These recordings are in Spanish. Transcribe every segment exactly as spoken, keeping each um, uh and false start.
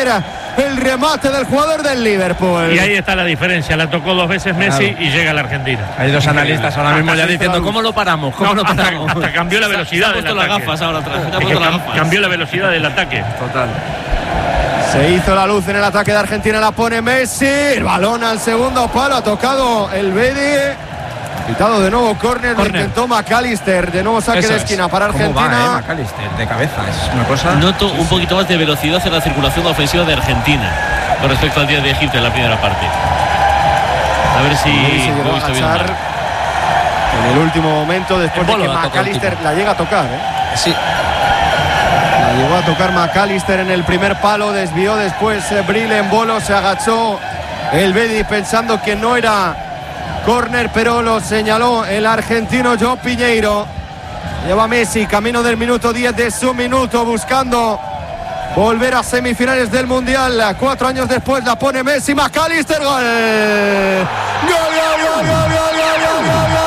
caer el remate del jugador del Liverpool. Y ahí está la diferencia, la tocó dos veces Messi, claro, y llega a la Argentina. Hay dos analistas ahora mismo ya diciendo ¿cómo lo paramos? ¿Cómo no, lo paramos? Hasta, hasta cambió la velocidad se, se del las ataque. Gafas ahora atrás. Se es que cam, cambió la velocidad del ataque. Total. Se hizo la luz en el ataque de Argentina, la pone Messi, el balón al segundo palo, ha tocado el Bedi, quitado de nuevo córner, lo intentó McAllister, de nuevo saque Eso de esquina es. para Argentina. ¿Cómo va, eh, McAllister? De cabeza, es una cosa. Noto un poquito más de velocidad en la circulación ofensiva de Argentina con respecto al día de Egipto en la primera parte. A ver si se llegó a agachar en el último momento después de que McAllister la llega a tocar, ¿eh? Sí. La llegó a tocar McAllister en el primer palo, desvió después eh, Brille en bolo, se agachó el Bedi pensando que no era córner, pero lo señaló el argentino João Pinheiro. Lleva Messi camino del minuto diez de su minuto, buscando volver a semifinales del Mundial. Cuatro años después la pone Messi, McAllister, gol. Gol, gol, gol, gol, gol, gol, gol, gol, gol.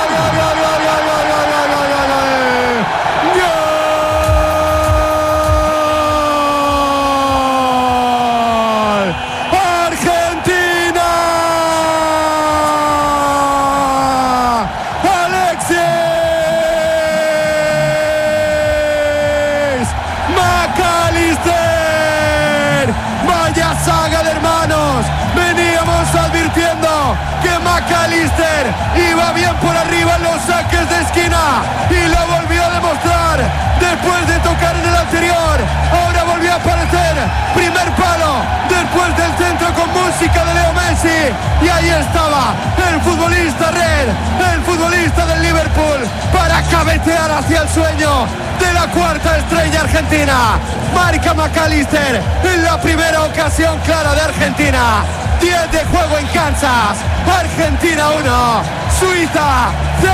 McAllister iba bien por arriba en los saques de esquina y lo volvió a demostrar después de tocar en el anterior. Ahora volvió a aparecer, primer palo después del centro con música de Leo Messi, y ahí estaba el futbolista red, el futbolista del Liverpool, para cabecear hacia el sueño de la cuarta estrella argentina. Marca McAllister en la primera ocasión clara de Argentina. diez de juego en Kansas. Argentina uno, Suiza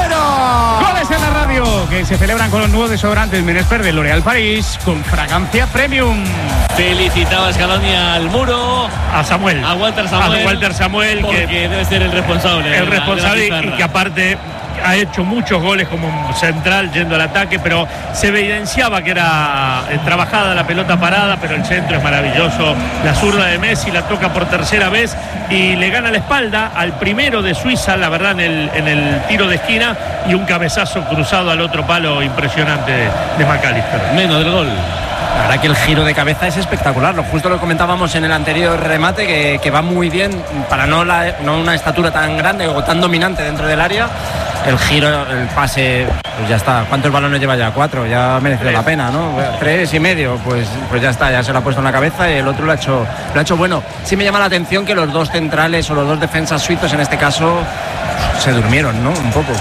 cero. Goles en la radio que se celebran con los nuevos desodorantes Menesper de L'Oréal París con fragancia premium. Felicitaba Scaloni al muro, a Samuel, a Walter Samuel, a Walter Samuel, que debe ser el responsable. El de la, responsable de la y que aparte ha hecho muchos goles como central yendo al ataque, pero se evidenciaba que era eh, trabajada la pelota parada, pero el centro es maravilloso. La zurda de Messi la toca por tercera vez y le gana la espalda al primero de Suiza, la verdad, en el, en el tiro de esquina, y un cabezazo cruzado al otro palo impresionante de, de McAllister. Menos del gol. La verdad que el giro de cabeza es espectacular. Lo justo lo comentábamos en el anterior remate, que, que va muy bien para no, la, no una estatura tan grande o tan dominante dentro del área. El giro, el pase, pues ya está. ¿Cuántos balones lleva ya? Cuatro, ya merece la pena, ¿no? Tres y medio, pues, pues ya está, ya se lo ha puesto en la cabeza y el otro lo ha hecho, lo ha hecho bueno. Sí me llama la atención que los dos centrales o los dos defensas suizos en este caso se durmieron, ¿no? Un poco.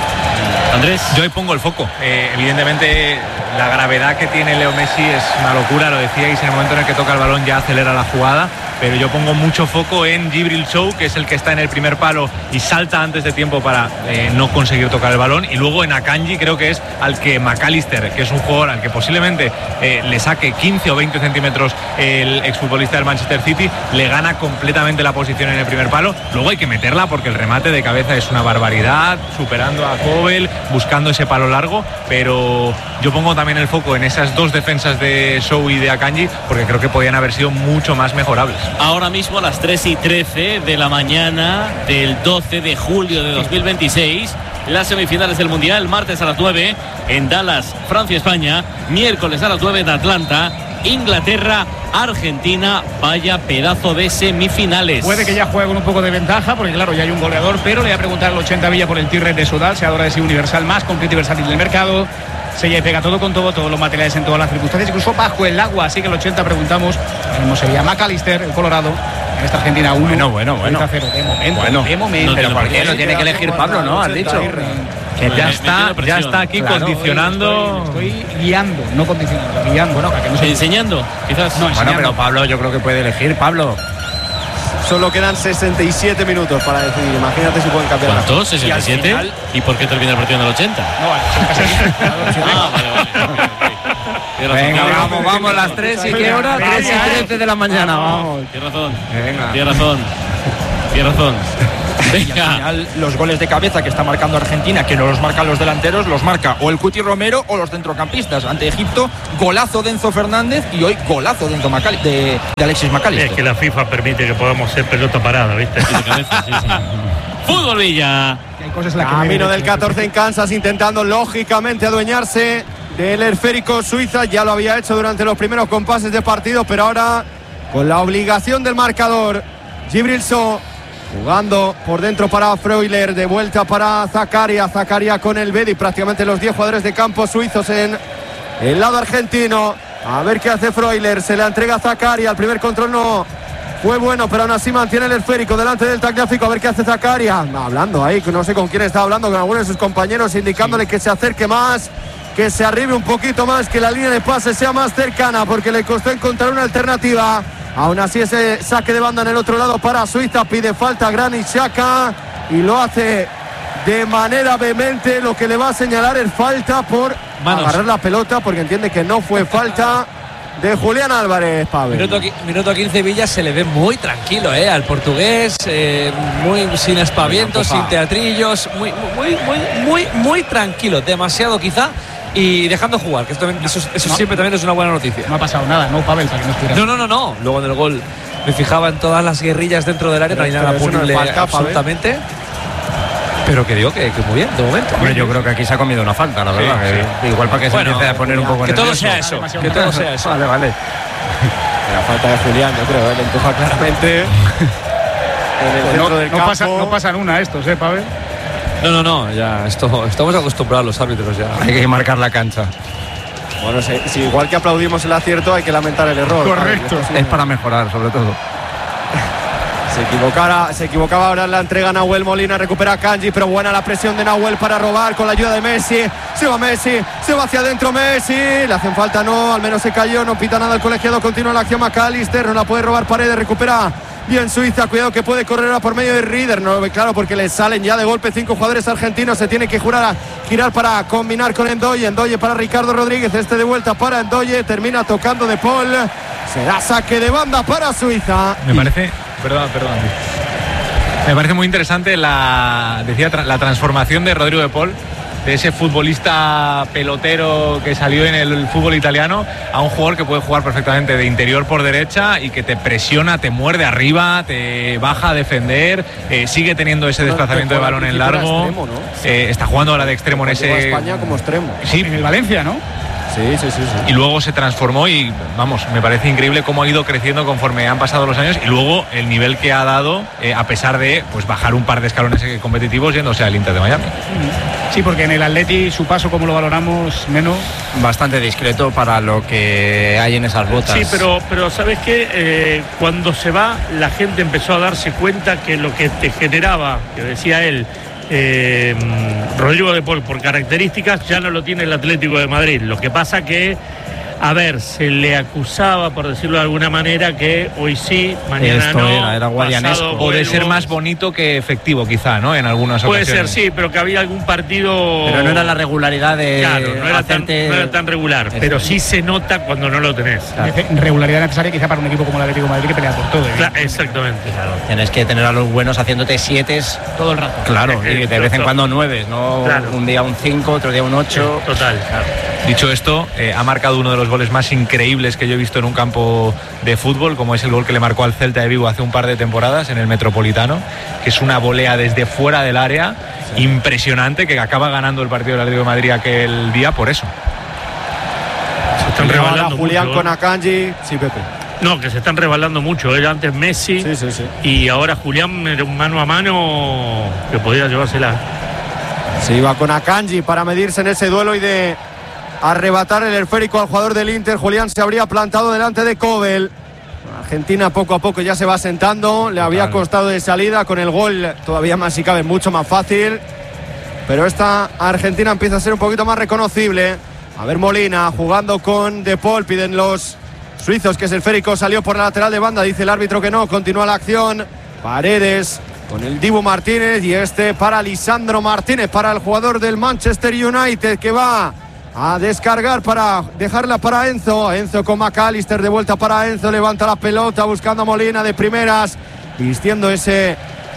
Andrés. Yo ahí pongo el foco. Eh, evidentemente la gravedad que tiene Leo Messi es una locura, lo decíais, en el momento en el que toca el balón ya acelera la jugada, pero yo pongo mucho foco en Djibril Sow, que es el que está en el primer palo y salta antes de tiempo para eh, no conseguir tocar el balón, y luego en Akanji creo que es al que McAllister, que es un jugador al que posiblemente eh, le saque quince o veinte centímetros el exfutbolista del Manchester City, le gana completamente la posición en el primer palo. Luego hay que meterla porque el remate de cabeza es una barbaridad, superando a Kobel, buscando ese palo largo, pero yo pongo también el foco en esas dos defensas de Sow y de Akanji, porque creo que podían haber sido mucho más mejorables. Ahora mismo a las tres y trece de la mañana del doce de julio de dos mil veintiséis, las semifinales del Mundial, martes a las nueve en Dallas, Francia, España, miércoles a las nueve en Atlanta, Inglaterra, Argentina. Vaya pedazo de semifinales. Puede que ya juegue con un poco de ventaja, porque claro, ya hay un goleador, pero le voy a preguntar al ochenta Villa por el T-Rex de Sudal, seadora de sí universal, más completo y versátil del mercado. Sella y pega todo con todo, todos los materiales en todas las circunstancias, incluso bajo el agua. Así que el ochenta preguntamos, mismo sería McAllister, el Colorado, en esta Argentina uno. Bueno, bueno, bueno. Cero, de momento, bueno, de momento. No, pero ¿por qué? Lo tiene que elegir Pablo, ¿no? Has dicho. Que ya está, ya está aquí claro, condicionando. Estoy, estoy guiando, no condicionando, guiando. Bueno, para que no se enseñando, quizás. No, bueno, enseñando. pero Pablo yo creo que puede elegir, Pablo. Solo quedan sesenta y siete minutos para decidir. Imagínate si pueden cambiar. ¿Cuántos? ¿sesenta y siete? ¿Y, final... ¿Y por qué termina el partido en el ochenta? No, vale, ah, vale, vale. Okay, okay. Venga, vamos, vamos, las tres y qué hora, tres y trece de la mañana, vamos. Tienes razón. Venga. Tienes razón. Tienes razón. Y al final los goles de cabeza que está marcando Argentina, que no los marcan los delanteros, los marca o el Cuti Romero o los centrocampistas. Ante Egipto, golazo de Enzo Fernández y hoy golazo de, Enzo Macal de, de Alexis McAllister. Es que la FIFA permite que podamos ser pelota parada, ¿viste? De cabeza, sí, sí. Fútbol Villa. Hay cosas en las que Camino me- del catorce en Kansas, intentando lógicamente adueñarse del esférico Suiza. Ya lo había hecho durante los primeros compases de partido, pero ahora con la obligación del marcador. Djibril Sow jugando por dentro para Freuler, de vuelta para Zakaria. Zakaria con el Bedi, prácticamente los diez jugadores de campo suizos en el lado argentino. A ver qué hace Freuler, se la entrega a Zakaria. El primer control no fue bueno, pero aún así mantiene el esférico delante del Tagliafico. A ver qué hace Zakaria, hablando ahí, no sé con quién está hablando, con algunos de sus compañeros, indicándole sí. que se acerque más, que se arribe un poquito más, que la línea de pase sea más cercana, porque le costó encontrar una alternativa. Aún así ese saque de banda en el otro lado para Suiza, pide falta Granit Xhaka y lo hace de manera vehemente. Lo que le va a señalar es falta por Manos. agarrar la pelota, porque entiende que no fue falta de Julián Álvarez, Pavel. Minuto, minuto quince, Villa se le ve muy tranquilo, ¿eh? Al portugués, eh, muy sin aspavientos, sin teatrillos, muy, muy, muy, muy, muy tranquilo, demasiado quizá, y dejando jugar, que esto, eso, eso no. siempre también es una buena noticia. No ha pasado nada, ¿no, Pavel? Para que no estuviera. No, no, no, no. Luego en el gol me fijaba en todas las guerrillas dentro del área, pero no hay nada punible no falta, absolutamente. Pavel. Pero que digo que, que muy bien, de momento. Hombre, yo creo que aquí se ha comido una falta, la verdad. Sí, que, sí. Igual para que bueno, se empiece a poner un poco que nervioso. todo sea eso, que todo sea eso. Vale, vale. La falta de Julián, yo creo, ¿eh? Le empuja claramente en el pues centro no, del no campo. Pasa, no pasan una estos, ¿eh, Pavel? No, no, no, ya esto, estamos acostumbrados los árbitros ya. Hay que marcar la cancha. Bueno, si, si igual que aplaudimos el acierto, hay que lamentar el error. Correcto. Es para mejorar, sobre todo. Se equivocara, se equivocaba ahora en la entrega Nahuel Molina, recupera a Kanji, pero buena la presión de Nahuel para robar con la ayuda de Messi. Se va Messi, se va hacia adentro Messi, le hacen falta, no, al menos se cayó, no pita nada el colegiado, continúa la acción McAllister, no la puede robar Paredes, recupera bien Suiza, cuidado que puede correr ahora por medio de Rieder, no lo ve claro porque le salen ya de golpe cinco jugadores argentinos, se tiene que jurar a girar para combinar con Endoye, Endoye para Ricardo Rodríguez, este de vuelta para Endoye, termina tocando de Paul, será saque de banda para Suiza. Me parece, perdón, perdón, me parece muy interesante la, decía, la transformación de Rodrigo de Paul, de ese futbolista pelotero que salió en el fútbol italiano a un jugador que puede jugar perfectamente de interior por derecha y que te presiona, te muerde arriba, te baja a defender, eh, sigue teniendo ese desplazamiento de balón en largo, extremo, ¿no? eh, está jugando ahora de extremo en ese... España como extremo. Sí, en el Valencia, ¿no? Sí, sí, sí, sí. Y luego se transformó y, vamos, me parece increíble cómo ha ido creciendo conforme han pasado los años y luego el nivel que ha dado, eh, a pesar de pues bajar un par de escalones competitivos yéndose al Inter de Miami. Sí, porque en el Atleti su paso, como lo valoramos, menos. Bastante discreto para lo que hay en esas botas. Sí, pero, pero ¿sabes qué? Eh, cuando se va, la gente empezó a darse cuenta que lo que te generaba, que decía él, Eh, Rodrigo de Paul, por características ya no lo tiene el Atlético de Madrid. Lo que pasa que, a ver, se le acusaba, por decirlo de alguna manera, que hoy sí, mañana Esto no, era, era guadianesco. O de ser más bonito que efectivo, quizá, ¿no? En algunas puede ocasiones. ser, sí, pero que había algún partido. Pero no era la regularidad de. Claro, no era, hacerte... tan, no era tan regular, Eso. pero sí se nota cuando no lo tenés. Claro. Regularidad necesaria quizá para un equipo como el Atlético de Madrid que pelea por todo. ¿eh? Claro, exactamente. Claro, tienes que tener a los buenos haciéndote siete todo el rato. Claro, y de vez en cuando nueve, no claro. un día un cinco, otro día un ocho. Sí, total. Claro. Dicho esto, eh, ha marcado uno de los goles más increíbles que yo he visto en un campo de fútbol, como es el gol que le marcó al Celta de Vigo hace un par de temporadas en el Metropolitano, que es una volea desde fuera del área, sí. impresionante, que acaba ganando el partido del Atlético de Madrid aquel día por eso. Se están rebalando Julián mucho, con Akanji, sí, Pepe. No, que se están rebalando mucho. Era antes Messi sí, sí, sí. y ahora Julián era un mano a mano que podía llevársela. Se iba con Akanji para medirse en ese duelo y de arrebatar el esférico al jugador del Inter. Julián se habría plantado delante de Kobel. Argentina poco a poco ya se va sentando. Le había costado de salida, con el gol todavía más si cabe, mucho más fácil. Pero esta Argentina empieza a ser un poquito más reconocible. A ver, Molina jugando con De Paul. Piden los suizos que ese esférico salió por la lateral de banda. Dice el árbitro que no. Continúa la acción. Paredes con el Dibu Martínez. Y este para Lisandro Martínez, para el jugador del Manchester United, que va a descargar para dejarla para Enzo. Enzo con McAllister, de vuelta para Enzo. Levanta la pelota buscando a Molina de primeras, vistiendo ese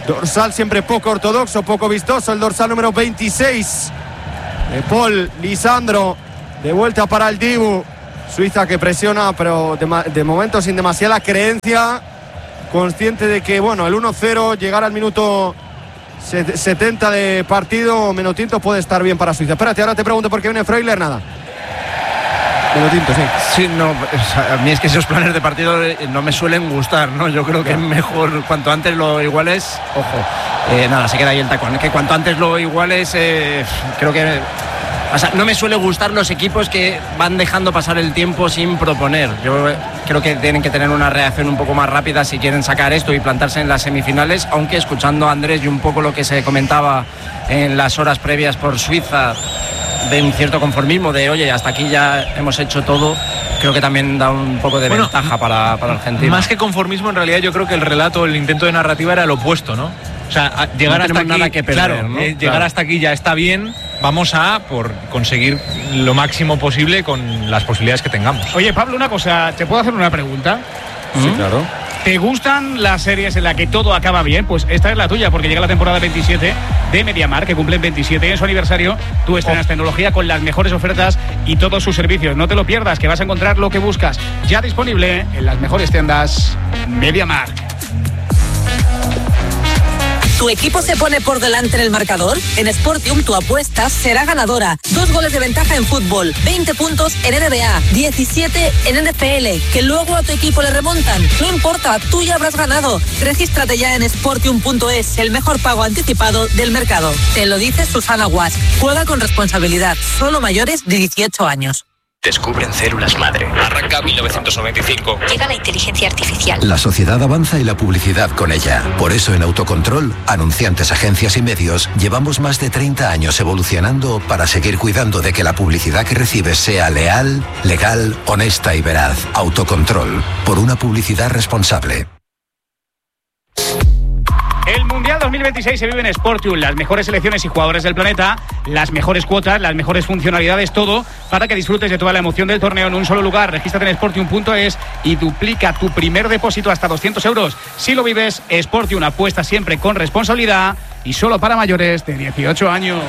Dorsal siempre poco ortodoxo, poco vistoso, el dorsal número veintiséis de Paul Lisandro, de vuelta para el Dibu. Suiza que presiona, pero de, de momento sin demasiada creencia, consciente de que, bueno, el uno cero, llegar al minuto setenta de partido, Menotinto puede estar bien para Suiza. Espérate, ahora te pregunto por qué viene Freuler, nada. Menotinto, sí. Sí, no, a mí es que esos planes de partido no me suelen gustar, ¿no? Yo creo que es mejor, cuanto antes lo iguales, ojo, eh, nada, se queda ahí el tacón, que cuanto antes lo iguales, eh, creo que... O sea, no me suele gustar los equipos que van dejando pasar el tiempo sin proponer. Yo creo que tienen que tener una reacción un poco más rápida si quieren sacar esto y plantarse en las semifinales, aunque escuchando a Andrés y un poco lo que se comentaba en las horas previas por Suiza, de un cierto conformismo, de oye, hasta aquí ya hemos hecho todo, creo que también da un poco de bueno, ventaja para, para Argentina. Más que conformismo, en realidad yo creo que el relato, el intento de narrativa era el opuesto, ¿no? O sea, llegar no hasta aquí, nada que perder, claro, ¿no? eh, Claro. llegar hasta aquí ya está bien, vamos a por conseguir lo máximo posible con las posibilidades que tengamos. Oye, Pablo, una cosa, ¿te puedo hacer una pregunta? Sí, claro. ¿Te gustan las series en las que todo acaba bien? Pues esta es la tuya, porque llega la temporada veintisiete de MediaMarkt, que cumplen veintisiete y en su aniversario tú estrenas tecnología con las mejores ofertas y todos sus servicios. No te lo pierdas, que vas a encontrar lo que buscas. Ya disponible en las mejores tiendas MediaMarkt. ¿Tu equipo se pone por delante en el marcador? En Sportium tu apuesta será ganadora. Dos goles de ventaja en fútbol, veinte puntos en N B A, diecisiete en N F L, que luego a tu equipo le remontan. No importa, tú ya habrás ganado. Regístrate ya en sportium punto es, el mejor pago anticipado del mercado. Te lo dice Susana Guas. Juega con responsabilidad, solo mayores de dieciocho años. Descubren células madre. Arranca mil novecientos noventa y cinco. Llega la inteligencia artificial. La sociedad avanza y la publicidad con ella. Por eso en Autocontrol, anunciantes, agencias y medios, llevamos más de treinta años evolucionando para seguir cuidando de que la publicidad que recibes sea leal, legal, honesta y veraz. Autocontrol, por una publicidad responsable. El Mundial dos mil veintiséis se vive en Sportium, las mejores selecciones y jugadores del planeta, las mejores cuotas, las mejores funcionalidades, todo para que disfrutes de toda la emoción del torneo en un solo lugar. Regístrate en sportium punto es y duplica tu primer depósito hasta doscientos euros. Si lo vives, Sportium, apuesta siempre con responsabilidad y solo para mayores de dieciocho años.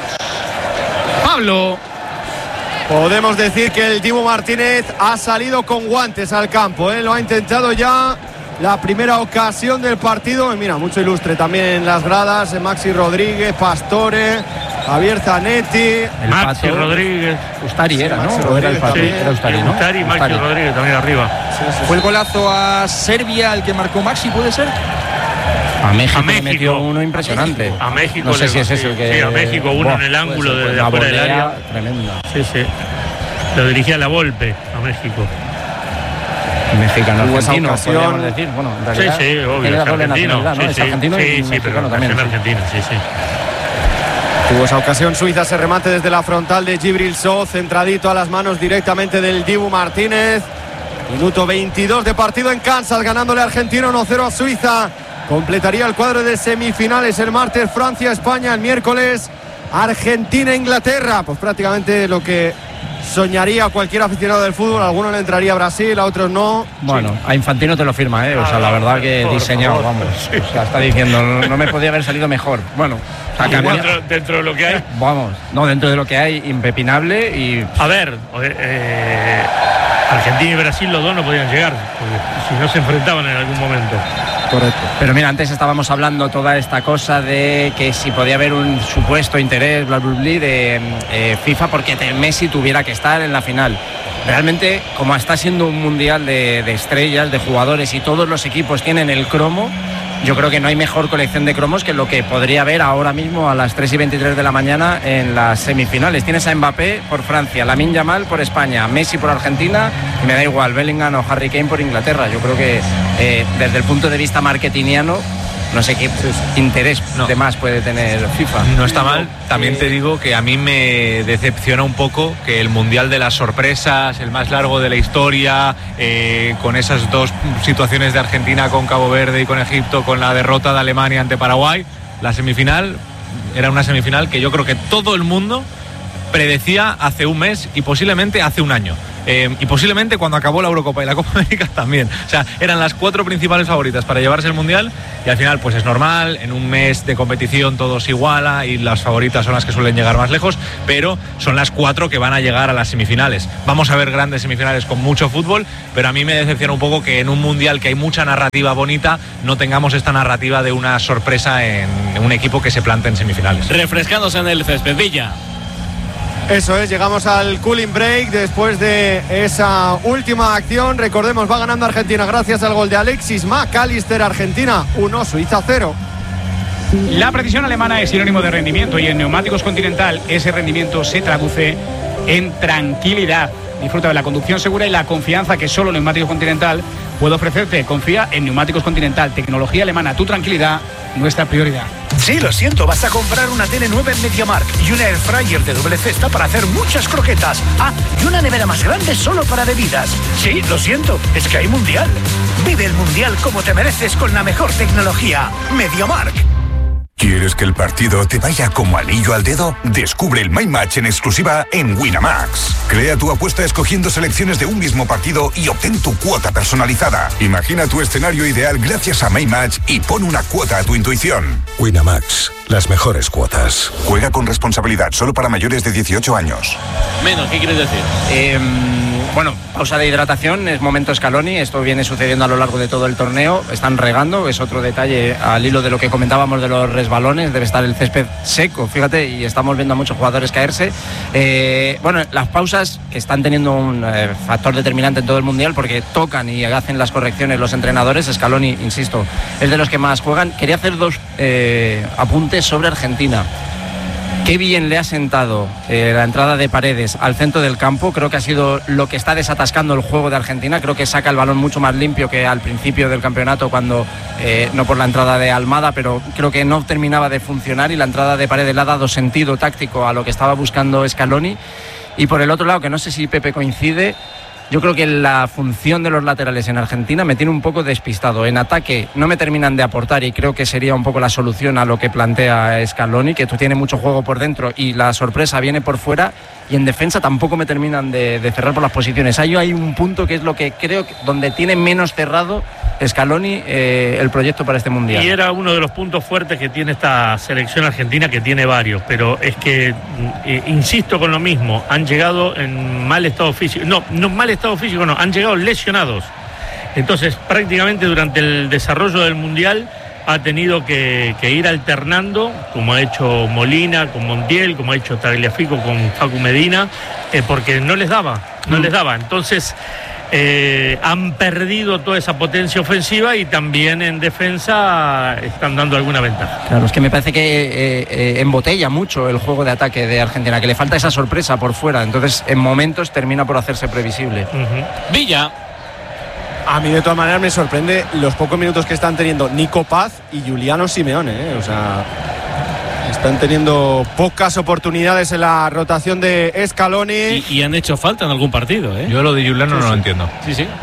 Pablo. Podemos decir que el Dibu Martínez ha salido con guantes al campo, ¿eh? Lo ha intentado ya. La primera ocasión del partido, y mira, mucho ilustre también en las gradas, Maxi Rodríguez, Pastore, Javier Zanetti, el Maxi Pato, Rodríguez, Ustari sí, era, Maxi ¿no? Rodríguez, Era, el Pato, sí, era Ustari, ¿no? Ustari y Maxi Ustari. Rodríguez también arriba. Sí, sí, sí. ¿Fue el golazo a Serbia el que marcó Maxi, puede ser? A México, a México le metió uno impresionante. A México, no sé le, si es sí, eso el que... sí, a México uno Buah, en el ángulo de, de afuera del área. Tremenda. Sí, sí. Lo dirigía la Volpe a México. Mexicano argentino, ocasión. podríamos decir. Bueno, en realidad, sí, sí, obvio, es argentino. ¿no? Sí, Es sí, argentino sí, y sí, pero también. en Argentina, sí, sí. Tuvo esa ocasión Suiza, se remate desde la frontal de Djibril Sow, centradito a las manos directamente del Dibu Martínez. Minuto veintidós de partido en Kansas, ganándole a Argentina uno cero a Suiza. Completaría el cuadro de semifinales el martes, Francia-España, el miércoles Argentina-Inglaterra. Pues prácticamente lo que soñaría cualquier aficionado del fútbol. A algunos le entraría a Brasil, a otros no. Bueno, sí. A Infantino te lo firma, ¿eh? O sea, la verdad que diseñado, vamos. Sí. O sea, está diciendo, no, no me podía haber salido mejor. Bueno, o sea, dentro, camino, dentro de lo que hay. Vamos, no, dentro de lo que hay, impepinable y... A ver, eh, Argentina y Brasil los dos no podían llegar, porque si no se enfrentaban en algún momento. Correcto. Pero mira, antes estábamos hablando toda esta cosa de que si podía haber un supuesto interés, bla, bla, bla, de eh, FIFA porque Messi tuviera que estar en la final. Realmente, como está siendo un mundial de, de estrellas, de jugadores y todos los equipos tienen el cromo, yo creo que no hay mejor colección de cromos que lo que podría haber ahora mismo a las tres y veintitrés de la mañana en las semifinales. Tienes a Mbappé por Francia, Lamine Yamal por España, Messi por Argentina y me da igual, Bellingham o Harry Kane por Inglaterra. Yo creo que eh, desde el punto de vista marketingiano, no sé qué interés no. de más puede tener FIFA. No está mal. También te digo que a mí me decepciona un poco que el Mundial de las sorpresas, el más largo de la historia, eh, con esas dos situaciones de Argentina con Cabo Verde y con Egipto, con la derrota de Alemania ante Paraguay, la semifinal era una semifinal que yo creo que todo el mundo predecía hace un mes y posiblemente hace un año. eh, y posiblemente cuando acabó la Eurocopa y la Copa América también. O sea, eran las cuatro principales favoritas para llevarse el Mundial y al final pues es normal, en un mes de competición todo se iguala y las favoritas son las que suelen llegar más lejos, pero son las cuatro que van a llegar a las semifinales. Vamos a ver grandes semifinales con mucho fútbol, pero a mí me decepciona un poco que en un Mundial que hay mucha narrativa bonita no tengamos esta narrativa de una sorpresa en un equipo que se plante en semifinales. Refrescándose en el césped, Villa. Eso es, llegamos al cooling break después de esa última acción. Recordemos, va ganando Argentina gracias al gol de Alexis McAllister. Argentina uno, Suiza cero. La precisión alemana es sinónimo de rendimiento y en Neumáticos Continental ese rendimiento se traduce en tranquilidad. Disfruta de la conducción segura y la confianza que solo Neumáticos Continental puede ofrecerte. Confía en Neumáticos Continental, tecnología alemana, tu tranquilidad, nuestra prioridad. Sí, lo siento, vas a comprar una tele nueva en MediaMarkt y una air fryer de doble cesta para hacer muchas croquetas. Ah, y una nevera más grande solo para bebidas. Sí, lo siento, es que hay mundial. Vive el mundial como te mereces con la mejor tecnología. MediaMarkt. ¿Quieres que el partido te vaya como anillo al dedo? Descubre el My Match en exclusiva en Winamax. Crea tu apuesta escogiendo selecciones de un mismo partido y obtén tu cuota personalizada. Imagina tu escenario ideal gracias a My Match y pon una cuota a tu intuición. Winamax, las mejores cuotas. Juega con responsabilidad, solo para mayores de dieciocho años. Menos, ¿qué quieres decir? Eh, bueno, pausa de hidratación, es momento Scaloni, esto viene sucediendo a lo largo de todo el torneo, están regando, es otro detalle al hilo de lo que comentábamos de los resbalones, debe estar el césped seco, fíjate, y estamos viendo a muchos jugadores caerse. Eh, bueno, las pausas están teniendo un eh, factor determinante en todo el Mundial porque tocan y hacen las correcciones los entrenadores. Scaloni, insisto, es de los que más juegan. Quería hacer dos eh, apuntes sobre Argentina. Qué bien le ha sentado eh, la entrada de Paredes al centro del campo. Creo que ha sido lo que está desatascando el juego de Argentina. Creo que saca el balón mucho más limpio que al principio del campeonato, cuando eh, no por la entrada de Almada, pero creo que no terminaba de funcionar y la entrada de Paredes le ha dado sentido táctico a lo que estaba buscando Scaloni. Y por el otro lado, que no sé si Pepe coincide, yo creo que la función de los laterales en Argentina me tiene un poco despistado. En ataque no me terminan de aportar y creo que sería un poco la solución a lo que plantea Scaloni, que tú tienes mucho juego por dentro y la sorpresa viene por fuera, y en defensa tampoco me terminan de, de cerrar por las posiciones. Ahí hay un punto que es lo que creo que donde tiene menos cerrado Scaloni eh, el proyecto para este Mundial. Y era uno de los puntos fuertes que tiene esta selección argentina, que tiene varios, pero es que, eh, insisto con lo mismo, han llegado en mal estado físico, no, no mal estado físico, no, han llegado lesionados. Entonces, prácticamente durante el desarrollo del Mundial ha tenido que, que ir alternando, como ha hecho Molina con Montiel, como ha hecho Tagliafico con Facu Medina, eh, porque no les daba, no mm. les daba. Entonces, Eh, han perdido toda esa potencia ofensiva y también en defensa están dando alguna ventaja. Claro, es que me parece que eh, eh, embotella mucho el juego de ataque de Argentina, que le falta esa sorpresa por fuera, entonces en momentos termina por hacerse previsible. Uh-huh. Villa. A mí de todas maneras me sorprende los pocos minutos que están teniendo Nico Paz y Giuliano Simeone, ¿eh? O sea, están teniendo pocas oportunidades en la rotación de Scaloni. Y, y han hecho falta en algún partido, ¿eh? Yo lo de Giuliano sí, no sí. lo entiendo. Sí, sí.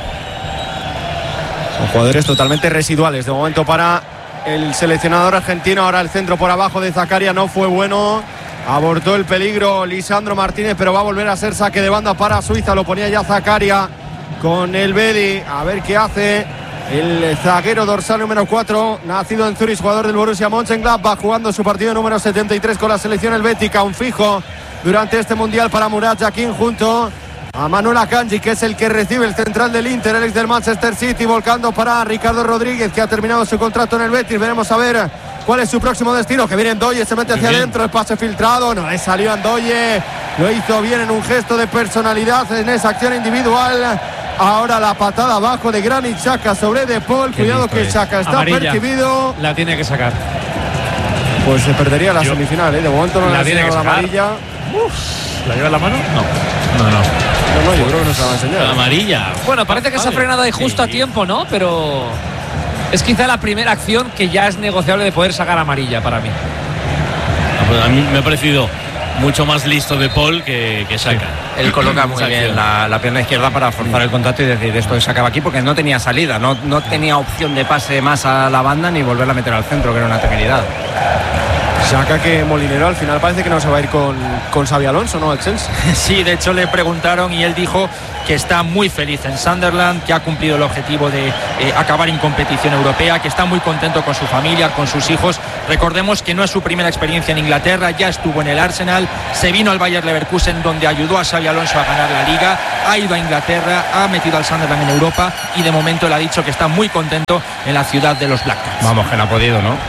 Son jugadores totalmente residuales de momento para el seleccionador argentino. Ahora el centro por abajo de Zakaria no fue bueno. Abortó el peligro Lisandro Martínez, pero va a volver a ser saque de banda para Suiza. Lo ponía ya Zakaria con el Bedi. A ver qué hace el zaguero dorsal número cuatro, nacido en Zurich, jugador del Borussia Mönchengladbach, jugando su partido número setenta y tres con la selección helvética. Un fijo durante este Mundial para Murat Yakin junto a Manuel Akanji, que es el que recibe el central del Inter, el ex del Manchester City, volcando para Ricardo Rodríguez, que ha terminado su contrato en el Betis. Veremos a ver cuál es su próximo destino, que viene Ndoye, se mete hacia adentro, el pase filtrado, no le salió a Ndoye, lo hizo bien en un gesto de personalidad en esa acción individual. Ahora la patada abajo de Granit Xhaka sobre De Paul. Qué cuidado que Xhaka está amarilla, percibido. La tiene que sacar. Pues se perdería la Yo, semifinal, ¿eh? De momento no la le tiene que la sacar. amarilla. Uf, ¿la lleva en la mano? No. No, no. No, no, yo creo que no se la va a enseñar. La amarilla. Bueno, parece que se ha frenado ahí justo a tiempo, ¿no? Pero es quizá la primera acción que ya es negociable de poder sacar amarilla para mí. A mí me ha parecido mucho más listo De Paul que, que Xhaka. Sí. Él coloca muy bien la, la pierna izquierda para forzar el contacto y decir esto se acaba aquí, porque no tenía salida, no, no tenía opción de pase más a la banda ni volverla a meter al centro, que era una temeridad. Saca que Molinero al final parece que no se va a ir con, con Xabi Alonso, ¿no? Al Chelsea. Sí, de hecho le preguntaron y él dijo que está muy feliz en Sunderland, que ha cumplido el objetivo de eh, acabar en competición europea, que está muy contento con su familia, con sus hijos. Recordemos que no es su primera experiencia en Inglaterra, ya estuvo en el Arsenal, se vino al Bayer Leverkusen donde ayudó a Xabi Alonso a ganar la Liga, ha ido a Inglaterra, ha metido al Sunderland en Europa y de momento le ha dicho que está muy contento en la ciudad de los Blackburn. Vamos, que no ha podido, ¿no?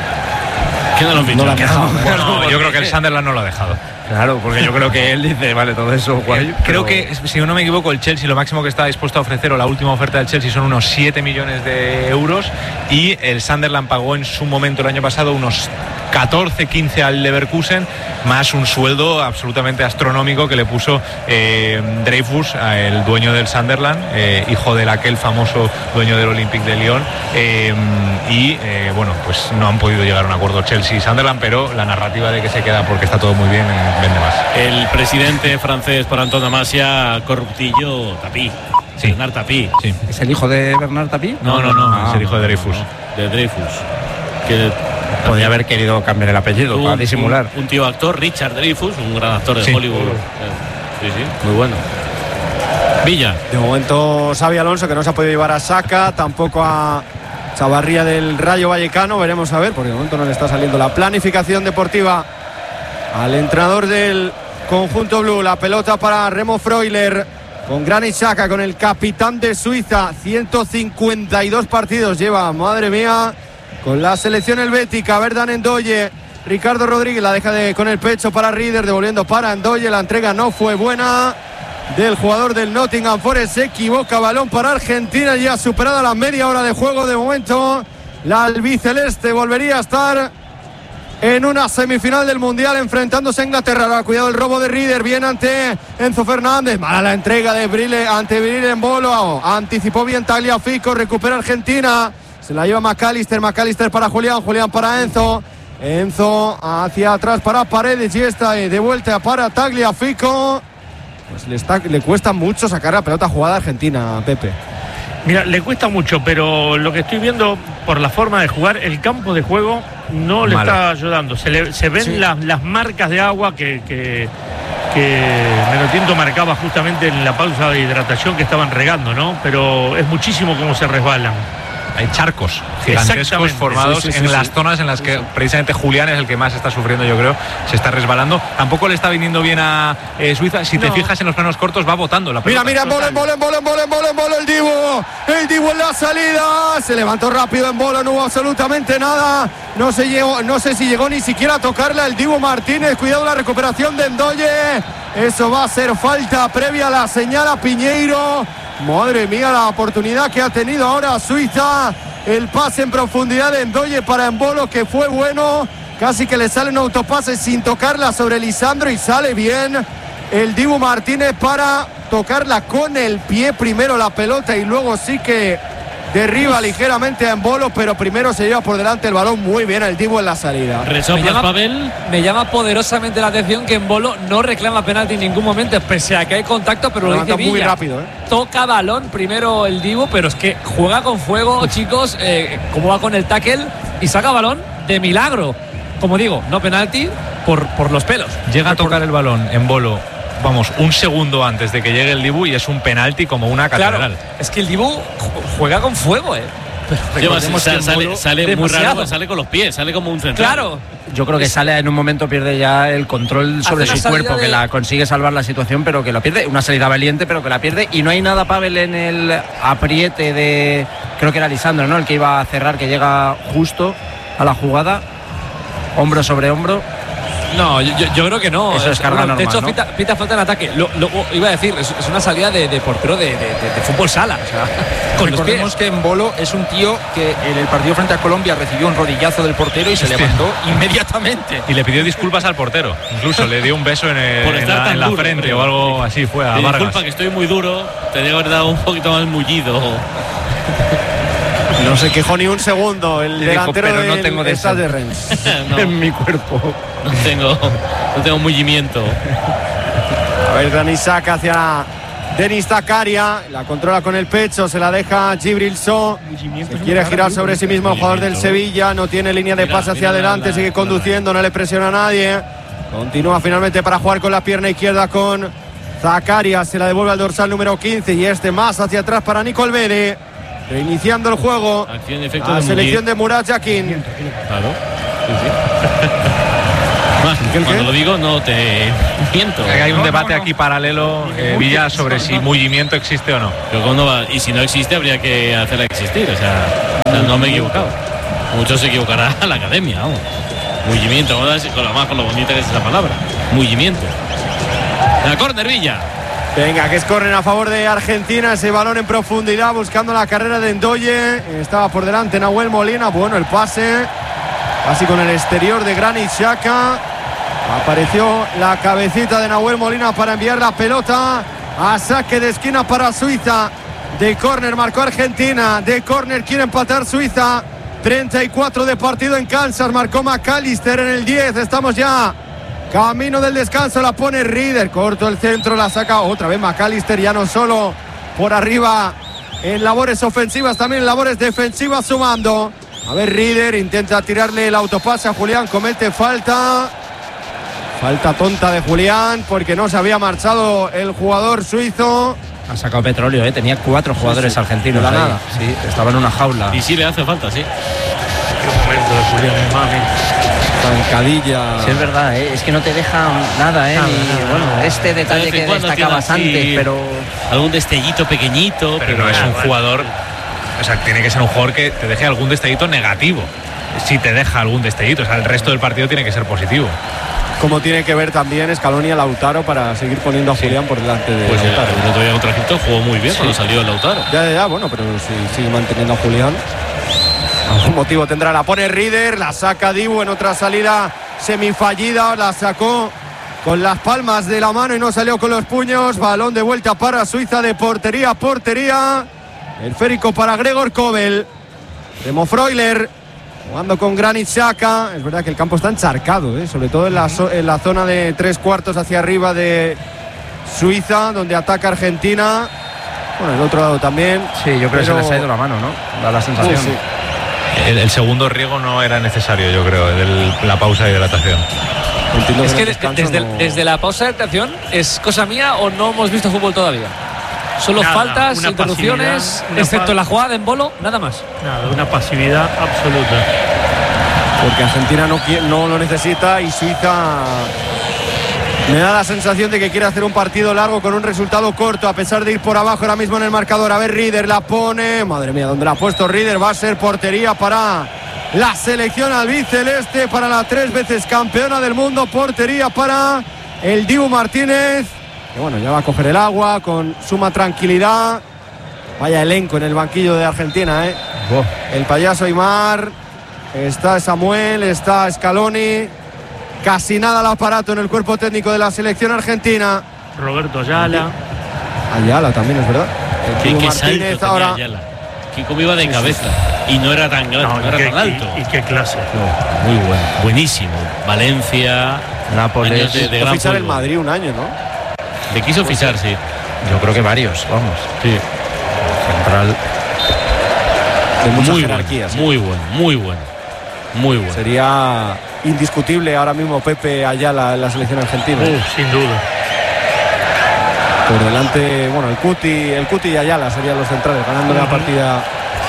¿Qué no lo han visto? No lo ha dejado. Bueno, yo creo que el Sunderland no lo ha dejado. Claro, porque yo creo que él dice, vale, todo eso guay. Eh, creo que, si no me equivoco, el Chelsea lo máximo que está dispuesto a ofrecer, o la última oferta del Chelsea, son unos siete millones de euros, y el Sunderland pagó en su momento el año pasado unos catorce, quince al Leverkusen, más un sueldo absolutamente astronómico que le puso eh, Dreyfus, el dueño del Sunderland, eh, hijo de aquel famoso dueño del Olympique de Lyon, eh, y eh, bueno, pues no han podido llegar a un acuerdo Chelsea y Sunderland, pero la narrativa de que se queda porque está todo muy bien eh, vende más. El presidente francés por antonomasia, corruptillo, Tapie. Sí. Bernard Tapie. Sí. ¿Es el hijo de Bernard Tapie? No, no, no, no, es el hijo de Dreyfus. De Dreyfus. Que podría haber querido cambiar el apellido un, para disimular. Un, un tío actor, Richard Dreyfus, un gran actor de sí. Hollywood. Sí, sí, muy bueno. Villa. De momento Xabi Alonso, que no se ha podido llevar a Saka, tampoco a Chavarría del Rayo Vallecano. Veremos a ver, porque de momento no le está saliendo la planificación deportiva al entrenador del conjunto blue. La pelota para Remo Freuler con Granit Xhaka, con el capitán de Suiza. ciento cincuenta y dos partidos lleva, madre mía, con la selección helvética. Verdan Ndoye, Ricardo Rodríguez la deja de, con el pecho para Rieder, devolviendo para Ndoye. La entrega no fue buena del jugador del Nottingham Forest, se equivoca. Balón para Argentina, ya superada la media hora de juego. De momento la albiceleste volvería a estar en una semifinal del Mundial enfrentándose a Inglaterra. Ahora cuidado el robo de Rieder, bien ante Enzo Fernández, mala la entrega de Brille ante Brille en Bolo, anticipó bien Tagliafico, recupera Argentina, se la lleva McAllister, McAllister para Julián, Julián para Enzo, Enzo hacia atrás para Paredes y esta de vuelta para Tagliafico. Pues le, está, le cuesta mucho sacar la pelota jugada a Argentina, Pepe. Mira, le cuesta mucho, pero lo que estoy viendo por la forma de jugar, el campo de juego no le Malo. está ayudando. Se, le, se ven sí. las, las marcas de agua que, que, que Menotinto marcaba justamente en la pausa de hidratación que estaban regando, ¿no? Pero es muchísimo cómo se resbalan. Hay charcos gigantescos formados sí, sí, sí, en sí, las sí. zonas en las que precisamente Julián es el que más está sufriendo, yo creo, se está resbalando. Tampoco le está viniendo bien a eh, Suiza. Si no. te fijas en los planos cortos, va botando la pelota. Mira, mira, en bolo, en bolo, en bolo, en bolo, en bolo, el Dibu. El Dibu en la salida. Se levantó rápido en bolo, no hubo absolutamente nada. No, se llegó, no sé si llegó ni siquiera a tocarla el Dibu Martínez. Cuidado la recuperación de Ndoye. Eso va a ser falta previa a la señal a Piñeiro. Madre mía, la oportunidad que ha tenido ahora Suiza. El pase en profundidad de Ndoye para Embolo, que fue bueno. Casi que le sale un autopase sin tocarla sobre Lisandro y sale bien el Dibu Martínez para tocarla con el pie primero la pelota y luego sí que derriba ligeramente a Embolo, pero primero se lleva por delante el balón. Muy bien el Dibu en la salida. Me llama, me llama poderosamente la atención que Embolo no reclama penalti en ningún momento, pese a que hay contacto, pero lo dice Villa. Muy rápido, ¿eh? Toca balón primero el Dibu, pero es que juega con fuego, chicos, eh, como va con el tackle y saca balón de milagro. Como digo, no penalti por, por los pelos. Llega a tocar el balón Embolo, vamos, un segundo antes de que llegue el Dibu y es un penalti como una catedral. Claro, es que el Dibu juega con fuego, ¿eh? Pero sí, sale, sale, sale muy raro, sale con los pies, sale como un central. Claro. Yo creo que sale en un momento, pierde ya el control sobre su cuerpo, de... que la consigue salvar la situación, pero que lo pierde. Una salida valiente, pero que la pierde. Y no hay nada, Pavel, en el apriete de, creo que era Lisandro, ¿no? El que iba a cerrar, que llega justo a la jugada, hombro sobre hombro. No, yo, yo creo que no. Eso es carga normal, de hecho, ¿no? pita, pita falta en ataque. Lo, lo, iba a decir, es, es una salida de, de portero de, de, de, de fútbol sala. O sea, con recordemos que Embolo es un tío que en el partido frente a Colombia recibió un rodillazo del portero y se Hostia. levantó inmediatamente. Y le pidió disculpas al portero. Incluso le dio un beso en, el, en la, en la duro, frente o algo así. Fue a Vargas. Disculpa que estoy muy duro. Te debo haber dado un poquito más mullido. No se quejó ni un segundo el Le delantero dijo, pero del no tengo de Stade de Rennes. No. En mi cuerpo. No tengo, no tengo mullimiento. A ver, Granit Xhaka hacia Denis Zakaria, la controla con el pecho, se la deja Djibril Sow, se quiere girar sobre sí mismo el jugador del Sevilla, no tiene línea de pase hacia adelante, sigue conduciendo, no le presiona a nadie, continúa finalmente para jugar con la pierna izquierda con Zakaria, se la devuelve al dorsal número quince y este más hacia atrás para Nicol Bede, reiniciando el juego, la selección de Murat Yakin. Claro, sí, sí. Más, cuando lo digo no te miento. Hay un debate aquí paralelo, eh, Villa, sobre si Mulgimiento existe o no. Pero ¿cuándo va? Y si no existe habría que hacerla existir. O sea, o sea no me he equivocado. Muchos se equivocará a la academia. Vamos. Mulgimiento, con lo más con lo bonita que es esa palabra. Mulgimiento. La córner, Villa. Venga, que es córner a favor de Argentina. Ese balón en profundidad buscando la carrera de Ndoye. Estaba por delante Nahuel Molina. Bueno, el pase casi con el exterior de Granit Xhaka. Apareció la cabecita de Nahuel Molina para enviar la pelota a saque de esquina para Suiza. De córner marcó Argentina. De córner quiere empatar Suiza. treinta y cuatro de partido en Kansas. Marcó McAllister en el diez. Estamos ya camino del descanso. La pone Rieder. Corto el centro. La saca otra vez McAllister. Ya no solo por arriba en labores ofensivas, también en labores defensivas sumando. A ver, Rieder intenta tirarle el autopase a Julián. Comete falta. Falta tonta de Julián porque no se había marchado el jugador suizo. Ha sacado petróleo, ¿eh? Tenía cuatro jugadores sí, sí. argentinos. De la ahí. nada. Sí, estaba en una jaula. Y sí le hace falta, sí. Qué momento de Julián, mami. Zancadilla. Sí, es verdad, ¿eh? Es que no te deja nada, ¿eh? Nada, Ni, nada, bueno, nada. este detalle que destacabas antes, pero algún destellito pequeñito. Pero, pero no es un jugador. O sea, tiene que ser un jugador que te deje algún destellito negativo. Si te deja algún destellito, o sea, el resto del partido tiene que ser positivo. Como tiene que ver también Scaloni a Lautaro para seguir poniendo a Julián sí. por delante de pues Lautaro. El otro día contra Egipto jugó muy bien sí. cuando salió el Lautaro. Ya, ya, ya, bueno, pero si sigue manteniendo a Julián. Algún motivo tendrá. La pone Rieder, la saca Dibu en otra salida semifallida, la sacó con las palmas de la mano y no salió con los puños. Balón de vuelta para Suiza de portería a portería. El férico para Gregor Kobel. Timo Freuler jugando con Granit Xhaka. Es verdad que el campo está encharcado, ¿eh? Sobre todo en la, so en la zona de tres cuartos hacia arriba de Suiza, donde ataca Argentina. Bueno, el otro lado también. Sí, yo creo pero... que se les ha ido la mano, ¿no? Da la sensación. Sí, sí. El, el segundo riego no era necesario, yo creo, el, la pausa de hidratación. Entiendo es que, que desde, no... desde la pausa de hidratación, ¿es cosa mía o no hemos visto fútbol todavía? Solo nada, faltas, interrupciones, excepto en la jugada en Bolo, nada más. Nada, una pasividad absoluta. Porque Argentina no, no lo necesita y Suiza me da la sensación de que quiere hacer un partido largo con un resultado corto, a pesar de ir por abajo ahora mismo en el marcador. A ver, Rieder la pone. Madre mía, ¿dónde la ha puesto Rieder? Va a ser portería para la selección albiceleste, para la tres veces campeona del mundo. Portería para el Dibu Martínez. Que bueno, ya va a coger el agua con suma tranquilidad. Vaya elenco en el banquillo de Argentina, ¿eh? Oh. El payaso Aimar, está Samuel, está Scaloni. Casi nada al aparato en el cuerpo técnico de la selección argentina. Roberto Ayala. Ayala también, es verdad. El ¿Qué, Martínez qué ahora. Ayala. Que como iba de sí, cabeza. Sí. Y no era tan grande, no, no era qué, tan alto. Y, y qué clase. No, muy bueno. Buenísimo. Valencia, Nápoles. De, de gran fichar el Madrid un año, ¿no? Le quiso fichar, sí. Yo creo que varios, vamos. Sí. Central. De mucha muy jerarquía. Bueno, sí. Muy bueno, muy bueno. Muy bueno. Sería indiscutible ahora mismo Pepe Ayala en la selección argentina. Uh, sin duda. Por delante, bueno, el Cuti, el Cuti y Ayala serían los centrales, ganándole uh-huh. la partida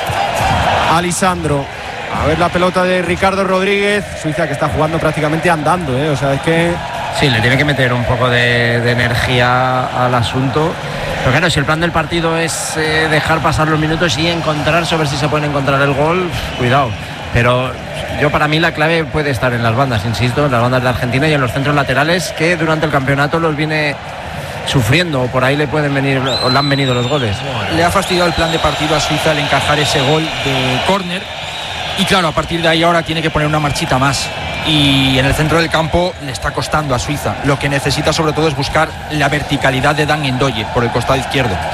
a Lisandro. A ver la pelota de Ricardo Rodríguez. Suiza que está jugando prácticamente andando, ¿eh? O sea, es que... Sí, le tiene que meter un poco de, de energía al asunto. Pero claro, si el plan del partido es eh, dejar pasar los minutos y encontrar, sobre si se puede encontrar el gol, cuidado. Pero yo para mí la clave puede estar en las bandas, insisto, en las bandas de Argentina y en los centros laterales, que durante el campeonato los viene sufriendo. Por ahí le pueden venir, o le han venido los goles. Le ha fastidiado el plan de partido a Suiza al encajar ese gol de córner. Y claro, a partir de ahí ahora tiene que poner una marchita más. Y en el centro del campo le está costando a Suiza. Lo que necesita sobre todo es buscar la verticalidad de Dan Ndoye por el costado izquierdo.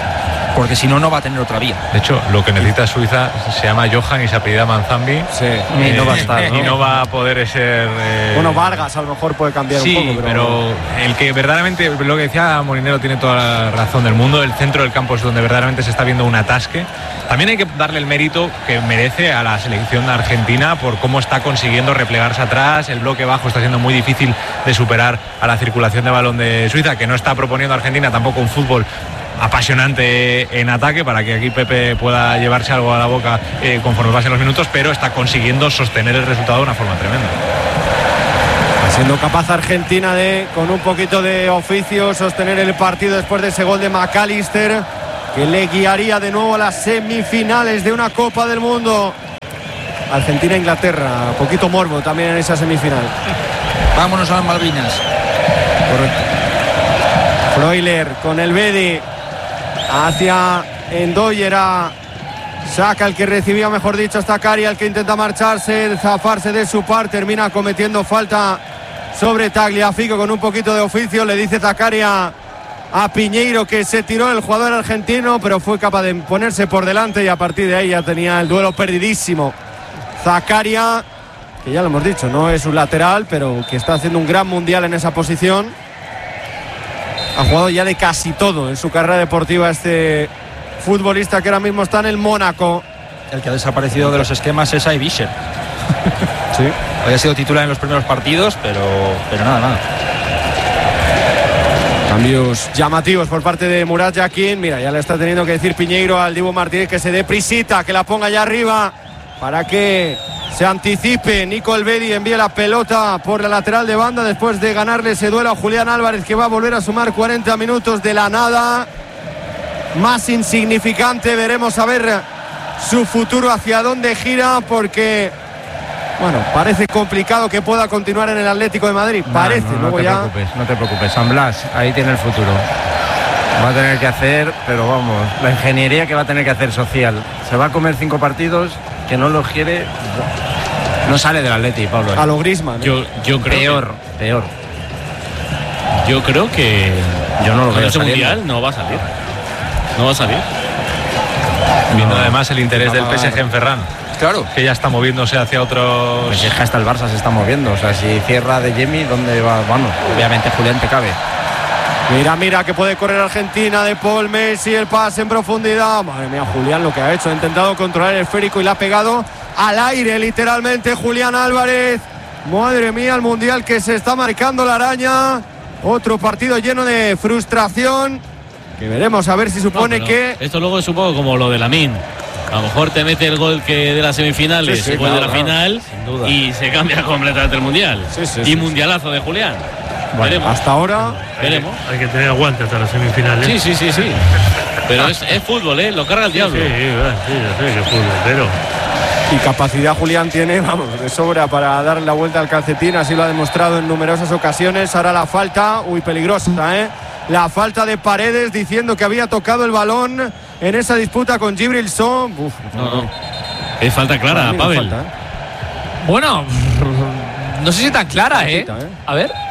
porque si no, no va a tener otra vía. De hecho, lo que necesita Suiza se llama Johan y se apellida Manzambi. Sí, eh, y no va a estar, ¿no? Y no va a poder ser... Eh... Bueno, Vargas a lo mejor puede cambiar sí, un poco, pero... pero el que verdaderamente, lo que decía Molinero tiene toda la razón del mundo, el centro del campo es donde verdaderamente se está viendo un atasque. También hay que darle el mérito que merece a la selección argentina por cómo está consiguiendo replegarse atrás, el bloque bajo está siendo muy difícil de superar a la circulación de balón de Suiza, que no está proponiendo a Argentina tampoco un fútbol apasionante en ataque para que aquí Pepe pueda llevarse algo a la boca eh, conforme pasen los minutos, pero está consiguiendo sostener el resultado de una forma tremenda. Siendo capaz Argentina de, con un poquito de oficio, sostener el partido después de ese gol de McAllister, que le guiaría de nuevo a las semifinales de una Copa del Mundo. Argentina-Inglaterra, poquito morbo también en esa semifinal. Vámonos a las Malvinas. Correcto. Freuler con el Bedi hacia Endoyer, saca el que recibía, mejor dicho, Zakaria, el que intenta marcharse, zafarse de su par, termina cometiendo falta sobre Tagliafico con un poquito de oficio. Le dice Zakaria a Piñeiro que se tiró el jugador argentino, pero fue capaz de ponerse por delante y a partir de ahí ya tenía el duelo perdidísimo. Zakaria, que ya lo hemos dicho, no es un lateral, pero que está haciendo un gran mundial en esa posición. Ha jugado ya de casi todo en su carrera deportiva este futbolista que ahora mismo está en el Mónaco. El que ha desaparecido de los esquemas es Aibischer. Sí. Había sido titular en los primeros partidos, pero, pero nada, nada. Cambios llamativos por parte de Murat Yakin. Mira, ya le está teniendo que decir Piñeiro al Dibu Martínez que se dé prisita, que la ponga allá arriba para que se anticipe. Nico Elvedi envía la pelota por la lateral de banda después de ganarle ese duelo a Julián Álvarez, que va a volver a sumar cuarenta minutos de la nada. Más insignificante, veremos a ver su futuro hacia dónde gira, porque bueno, parece complicado que pueda continuar en el Atlético de Madrid. No, parece, no, no luego te ya... preocupes, no te preocupes, San Blas, ahí tiene el futuro. Va a tener que hacer, pero vamos, la ingeniería que va a tener que hacer social. Se va a comer cinco partidos, que no los quiere, no sale del Atleti, Pablo. A lo Griezmann, ¿eh? Yo, yo creo peor, que, peor. Yo creo que yo no lo veo en ese saliendo. mundial no va a salir. No va a salir. Viendo No. además el interés del P S G en Ferran. Claro. Que ya está moviéndose hacia otros... Pues es que hasta el Barça se está moviendo. O sea, si cierra de Jimmy, ¿dónde va? Bueno, obviamente Julián te cabe. Mira, mira que puede correr Argentina, de Paul Messi, el pase en profundidad. Madre mía, Julián lo que ha hecho, ha intentado controlar el esférico y le ha pegado al aire literalmente Julián Álvarez. Madre mía, el mundial que se está marcando la araña. Otro partido lleno de frustración, que veremos a ver si supone No, que... Esto luego es un poco como lo de Lamine. A lo mejor te mete el gol que de las semifinales, Sí, sí, después claro, de la claro, final, y se cambia completamente el mundial. Sí, sí, y sí, mundialazo de Julián. Bueno, Veremos. hasta ahora... Veremos. Hay que tener aguante hasta las semifinales. Sí, sí, sí, sí. Pero es, es fútbol, ¿eh? Lo carga el diablo. Sí, sí, sí, yo sé que es fútbol, pero... Y capacidad Julián tiene, vamos, de sobra para darle la vuelta al calcetín, así lo ha demostrado en numerosas ocasiones. Ahora la falta, uy, peligrosa, ¿eh? La falta de Paredes, diciendo que había tocado el balón en esa disputa con Djibril Sow. Uf, No, no. Es falta clara, para mí no Pavel. falta, ¿eh? Bueno, no sé si tan clara, ¿eh? Faltita, ¿eh? A ver.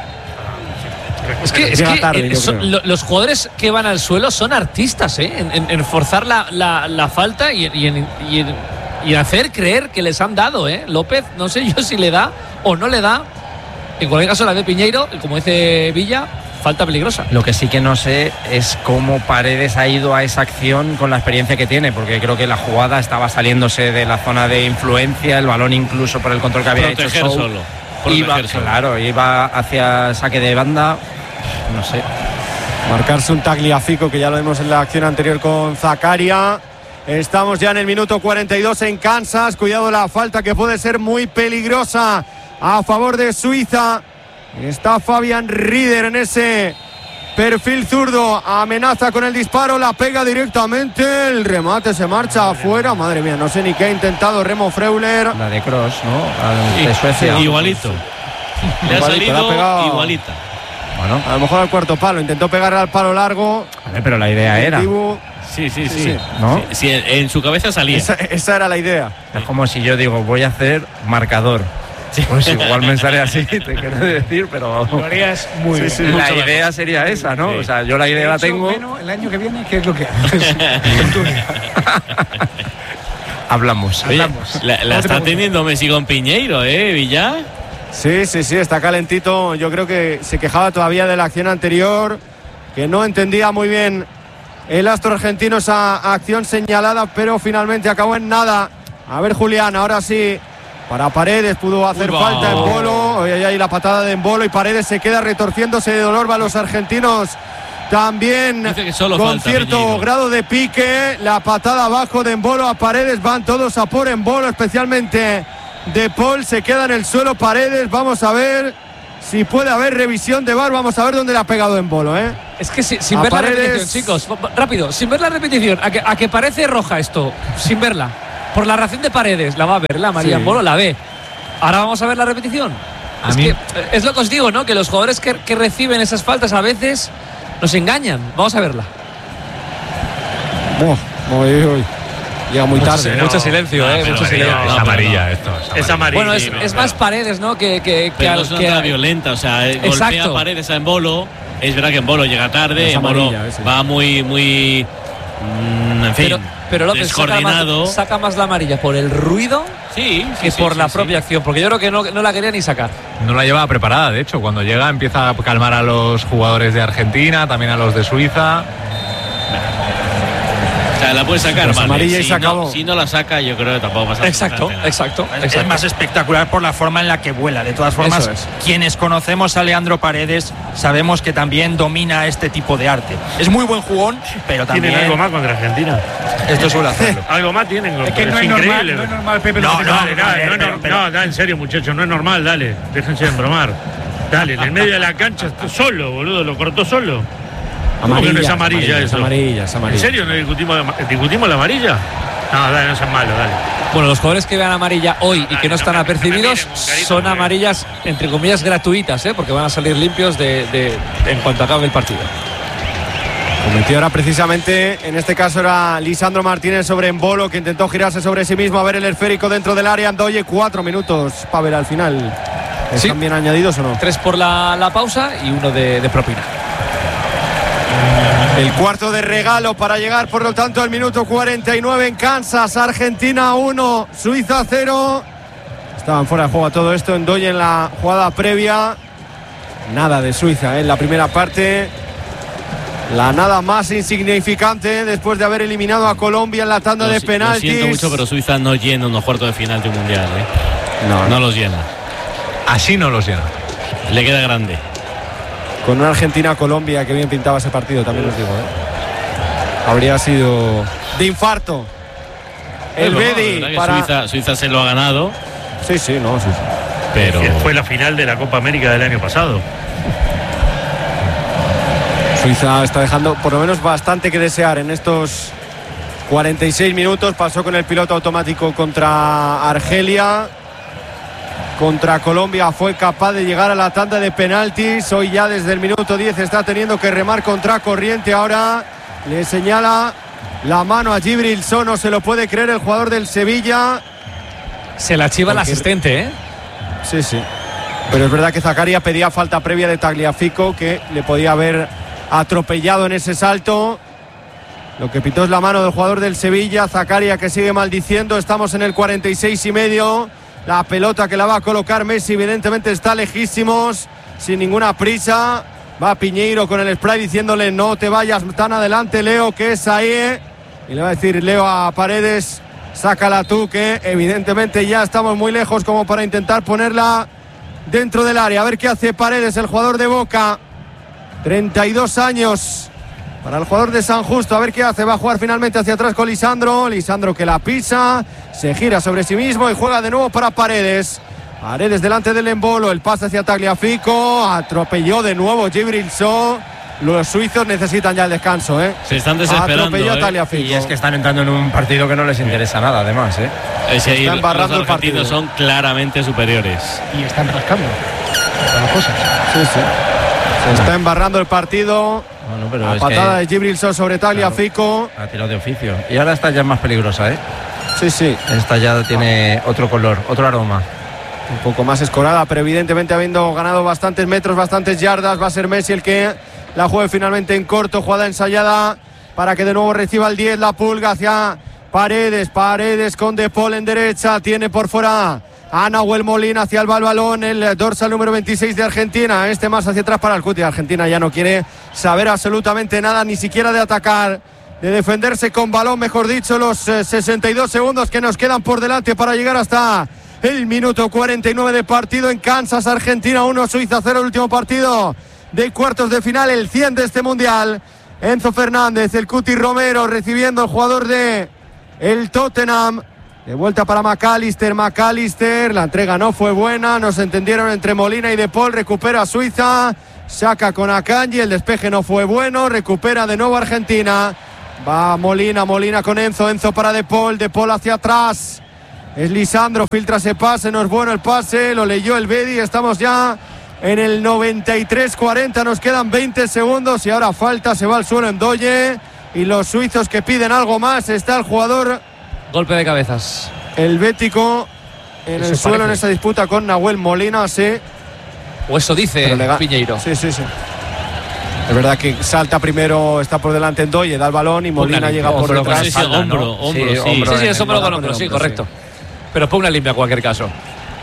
Es que, es Llega que tarde, eh, yo son- creo. lo- los jugadores que van al suelo son artistas, ¿eh? En, en- en forzar la, la- la falta y, y en, y en- y en hacer creer que les han dado, ¿eh? López, no sé yo si le da o no le da. En cualquier caso, la de Piñeiro, y como dice Villa, falta peligrosa. Lo que sí que no sé es cómo Paredes ha ido a esa acción con la experiencia que tiene, porque creo que la jugada estaba saliéndose de la zona de influencia, el balón incluso por el control que había Proteger hecho Sow, solo. Proteger iba, solo. claro, iba hacia saque de banda, no sé. Marcarse un Tagliafico, que ya lo vimos en la acción anterior con Zakaria. Estamos ya en el minuto cuarenta y dos en Kansas. Cuidado la falta, que puede ser muy peligrosa a favor de Suiza. Está Fabian Rieder en ese perfil zurdo. Amenaza con el disparo, la pega directamente. El remate se marcha afuera. Madre mía, no sé ni qué ha intentado Remo Freuler. La de Kroos, ¿no? Al- de Suecia. Igualito. Le ha Igualito, salido le ha pegado. igualita. Bueno, A lo mejor al cuarto palo. Intentó pegarle al palo largo. vale, pero la idea era, Dibu, Sí, sí, sí. sí. ¿no? Sí, sí, en su cabeza salía. esa, esa era la idea. Es como si yo digo, voy a hacer marcador. Pues igual me sale así, te quiero decir, pero Lo harías muy sí, sí, bien. la idea sería esa, ¿no? Sí. O sea, yo la idea la De hecho, tengo. bueno, el año que viene, ¿qué es lo que haces? Hablamos. Oye, Hablamos. la, la está teniendo Messi con Piñeiro, ¿eh, Villa? Sí, sí, sí, está calentito. Yo creo que se quejaba todavía de la acción anterior, que no entendía muy bien el astro argentino esa acción señalada, pero finalmente acabó en nada. A ver, Julián, ahora sí, para Paredes pudo hacer Uy, falta wow. en Bolo. Hoy hay la patada de Embolo y Paredes se queda retorciéndose de dolor. Va los argentinos también Dice que solo con falta cierto Piñeiro. grado de pique. La patada abajo de Embolo a Paredes, van todos a por Embolo, especialmente De Paul. Se queda en el suelo Paredes. Vamos a ver si puede haber revisión de V A R. Vamos a ver dónde le ha pegado Embolo, ¿eh? Es que si- sin A ver Paredes. la repetición, chicos, v- rápido, sin ver la repetición, a que, a que parece roja esto, sin verla. Por la reacción de Paredes, la va a ver, la María Sí. Bolo la ve. Ahora vamos a ver la repetición. A Es mí- que, eh, es lo que os digo, ¿no? Que los jugadores que, que reciben esas faltas a veces nos engañan. Vamos a verla. Buah, uy, uy. Llega muy Mucho, tarde. sí, mucho silencio, No, eh, pero mucho no, silencio. no, Es pero amarilla no. esto. Es amarilla. Bueno, es, es más Paredes, ¿no? Que, que, que, Pero al- no es una que- entrada violenta, o sea, eh, golpea Exacto. Paredes a Embolo. Es verdad que Embolo llega tarde, Es Embolo amarilla, ese. va muy, muy. mm, en fin, pero, pero López saca descoordinado. más, saca más la amarilla por el ruido Sí, sí, que sí, por sí, la sí. propia acción, porque yo creo que no, no la quería ni sacar. No la llevaba preparada, de hecho. Cuando llega empieza a calmar a los jugadores de Argentina, también a los de Suiza. O sea, la puede sacar, Pues vale. amarilla y si, se no, acabó. si no la saca, yo creo que tampoco pasa Exacto, absolutamente nada. exacto, Es exacto. más espectacular por la forma en la que vuela. De todas formas, Eso es. quienes conocemos a Leandro Paredes sabemos que también domina este tipo de arte. Es muy buen jugón, pero también ¿Tienen algo más contra Argentina? esto suele hacerlo. Algo más tienen. Es que pero no es increíble. normal, no es normal, Pepe. lo No, que no, te- Dale, dale, no, pero- no, pero- no, da, en serio, muchachos, no es normal, dale. Déjense de embromar. Dale, en el medio de la cancha está solo, boludo, lo cortó solo. ¿Cómo que no es amarilla es eso? amarilla, es amarilla. ¿En serio no discutimos, discutimos la amarilla? No, dale, no sean malos, dale. Bueno, los jugadores que vean amarilla hoy y que no están no, apercibidos no, Carito, son no, amarillas, entre comillas, gratuitas, ¿eh? Porque van a salir limpios de, de- en cuanto acabe el partido. Cometió ahora precisamente, en este caso era Lisandro Martínez sobre Embolo, que intentó girarse sobre sí mismo a ver el esférico dentro del área. Andoye, cuatro minutos, Pavel, al final. ¿Están Sí. bien añadidos o no? Tres por la, la pausa y uno de, de propina. El cuarto de regalo para llegar, por lo tanto, al minuto cuarenta y nueve en Kansas. Argentina uno, Suiza cero. Estaban fuera de juego a todo esto. Endoye en la jugada previa. Nada de Suiza ¿eh? en la primera parte. La nada más insignificante después de haber eliminado a Colombia en la tanda Lo de si- Lo penaltis. siento mucho, pero Suiza no llena unos cuartos de final de un mundial, ¿eh? No, No los llena. Así no los llena. Le queda grande. Con una Argentina-Colombia, que bien pintaba ese partido, también os digo. ¿eh? Habría sido de infarto. El Bueno, Bedi la verdad que para... Suiza, Suiza se lo ha ganado, Sí, sí, no, sí, sí. pero. Que fue la final de la Copa América del año pasado. Suiza está dejando por lo menos bastante que desear en estos cuarenta y seis minutos. Pasó con el piloto automático contra Argelia. Contra Colombia fue capaz de llegar a la tanda de penaltis. Hoy ya desde el minuto diez está teniendo que remar contra corriente. Ahora le señala la mano a Gibril-Sow. No se lo puede creer el jugador del Sevilla. Se la chiva el Porque- asistente, ¿eh? Sí, sí. Pero es verdad que Zakaria pedía falta previa de Tagliafico, que le podía haber atropellado en ese salto. Lo que pitó es la mano del jugador del Sevilla. Zakaria, que sigue maldiciendo. Estamos en el cuarenta y seis y medio. La pelota que la va a colocar Messi, evidentemente está lejísimos, sin ninguna prisa. Va Piñeiro con el spray diciéndole: no te vayas tan adelante, Leo, que es ahí. Y le va a decir Leo a Paredes: sácala tú, que evidentemente ya estamos muy lejos como para intentar ponerla dentro del área. A ver qué hace Paredes, el jugador de Boca. treinta y dos años para el jugador de San Justo. A ver qué hace. Va a jugar finalmente hacia atrás con Lisandro. Lisandro que la pisa, se gira sobre sí mismo y juega de nuevo para Paredes. Paredes delante del Embolo. El pase hacia Tagliafico. Atropelló de nuevo Gibril-Sow. Los suizos necesitan ya el descanso, ¿eh? Se están desesperando. Atropelló a ¿eh? Tagliafico. Y es que están entrando en un partido que no les interesa nada, además, ¿eh? Es que ahí Está los embarrando el argentinos partido. son claramente superiores. Y están rascando. Las cosas. Sí, sí. Se está embarrando el partido. Bueno, pero La es patada que de Gibril-Sow sobre Tagliafico. ha tirado de oficio. Y ahora esta ya es más peligrosa, ¿eh? Sí, sí. Esta ya tiene otro color, otro aroma. un poco más escorada, pero evidentemente habiendo ganado bastantes metros, bastantes yardas, va a ser Messi el que la juegue finalmente en corto, jugada ensayada para que de nuevo reciba el diez, la pulga hacia Paredes, Paredes con De Paul en derecha, tiene por fuera a Nahuel Molina, hacia el balón, el dorsal número veintiséis de Argentina, este más hacia atrás para el Cuti. Argentina ya no quiere saber absolutamente nada, ni siquiera de atacar, de defenderse con balón, mejor dicho, los eh, sesenta y dos segundos que nos quedan por delante para llegar hasta el minuto cuarenta y nueve de partido en Kansas. Argentina uno, Suiza cero, el último partido de cuartos de final, el cien de este mundial. Enzo Fernández, el Cuti Romero recibiendo el jugador de el Tottenham, de vuelta para McAllister, McAllister, la entrega no fue buena, no se entendieron entre Molina y De Paul, recupera Suiza, saca con Akanji, el despeje no fue bueno, recupera de nuevo Argentina, va Molina, Molina con Enzo, Enzo para De Paul, De Paul hacia atrás, es Lisandro, filtra ese pase, no es bueno el pase, lo leyó el Bedi, estamos ya en el noventa y tres cuarenta, nos quedan veinte segundos y ahora falta, se va al suelo Ndoye y los suizos que piden algo más, está el jugador... Golpe de cabezas. El bético en eso el suelo parece. en esa disputa con Nahuel Molina, sí. O eso dice Piñeiro. Sí, sí, sí. Es verdad que salta primero, está por delante Ndoye, da el balón y Molina Una llega por hombro, detrás. sí, sí, hombro, ¿no? hombro, sí, sí. hombro Sí, sí, en- es hombro en- con en hombro, el sí, hombro, correcto. Pero pon una limpia en cualquier caso.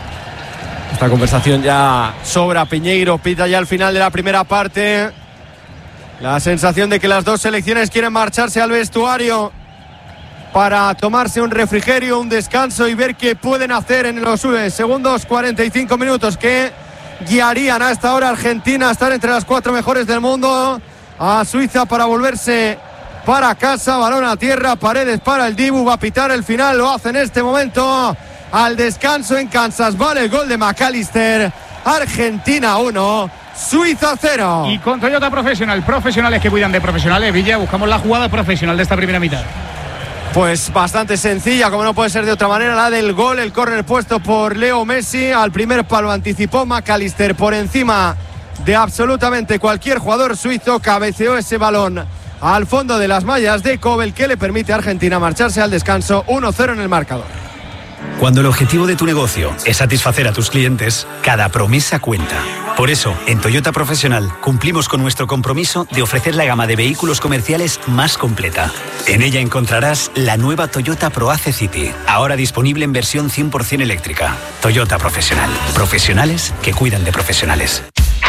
Esta conversación ya sobra. Piñeiro pita ya al final de la primera parte. La sensación de que las dos selecciones quieren marcharse al vestuario para tomarse un refrigerio, un descanso y ver qué pueden hacer en los segundos cuarenta y cinco minutos que guiarían a esta hora a Argentina a estar entre las cuatro mejores del mundo, a Suiza para volverse para casa, balón a tierra, Paredes para el Dibu, va a pitar el final, lo hace en este momento al descanso en Kansas, vale el gol de McAllister, Argentina uno, Suiza cero. Y con Toyota Profesional, profesionales que cuidan de profesionales, Villa, buscamos la jugada profesional de esta primera mitad. Pues bastante sencilla, como no puede ser de otra manera, la del gol, el córner puesto por Leo Messi, al primer palo anticipó McAllister por encima de absolutamente cualquier jugador suizo, cabeceó ese balón al fondo de las mallas de Kobel que le permite a Argentina marcharse al descanso uno cero en el marcador. Cuando el objetivo de tu negocio es satisfacer a tus clientes, cada promesa cuenta. Por eso, en Toyota Profesional cumplimos con nuestro compromiso de ofrecer la gama de vehículos comerciales más completa. En ella encontrarás la nueva Toyota ProAce City, ahora disponible en versión cien por ciento eléctrica. Toyota Profesional. Profesionales que cuidan de profesionales.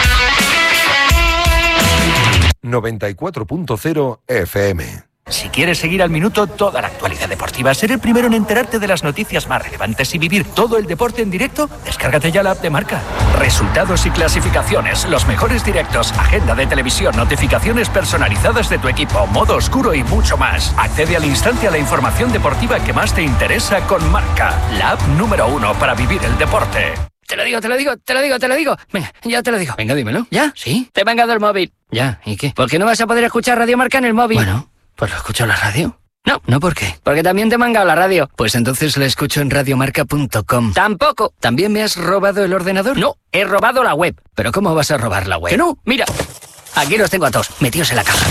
noventa y cuatro punto cero F M. Si quieres seguir al minuto toda la actualidad deportiva, ser el primero en enterarte de las noticias más relevantes y vivir todo el deporte en directo, descárgate ya la app de Marca. Resultados y clasificaciones, los mejores directos, agenda de televisión, notificaciones personalizadas de tu equipo, modo oscuro y mucho más. Accede al instante a la información deportiva que más te interesa con Marca, la app número uno para vivir el deporte. Te lo digo, te lo digo, te lo digo, te lo digo. Venga, ya te lo digo. Venga, dímelo. ¿Ya? ¿Sí? Te he mangado el móvil. Ya, ¿y qué? ¿Por qué no vas a poder escuchar Radio Marca en el móvil? Bueno, pues lo escucho en la radio. No, ¿no por qué? Porque también te he mangado la radio. Pues entonces la escucho en radiomarca punto com. Tampoco. ¿También me has robado el ordenador? No, he robado la web. ¿Pero cómo vas a robar la web? Que no, mira. Aquí los tengo a todos, metidos en la caja.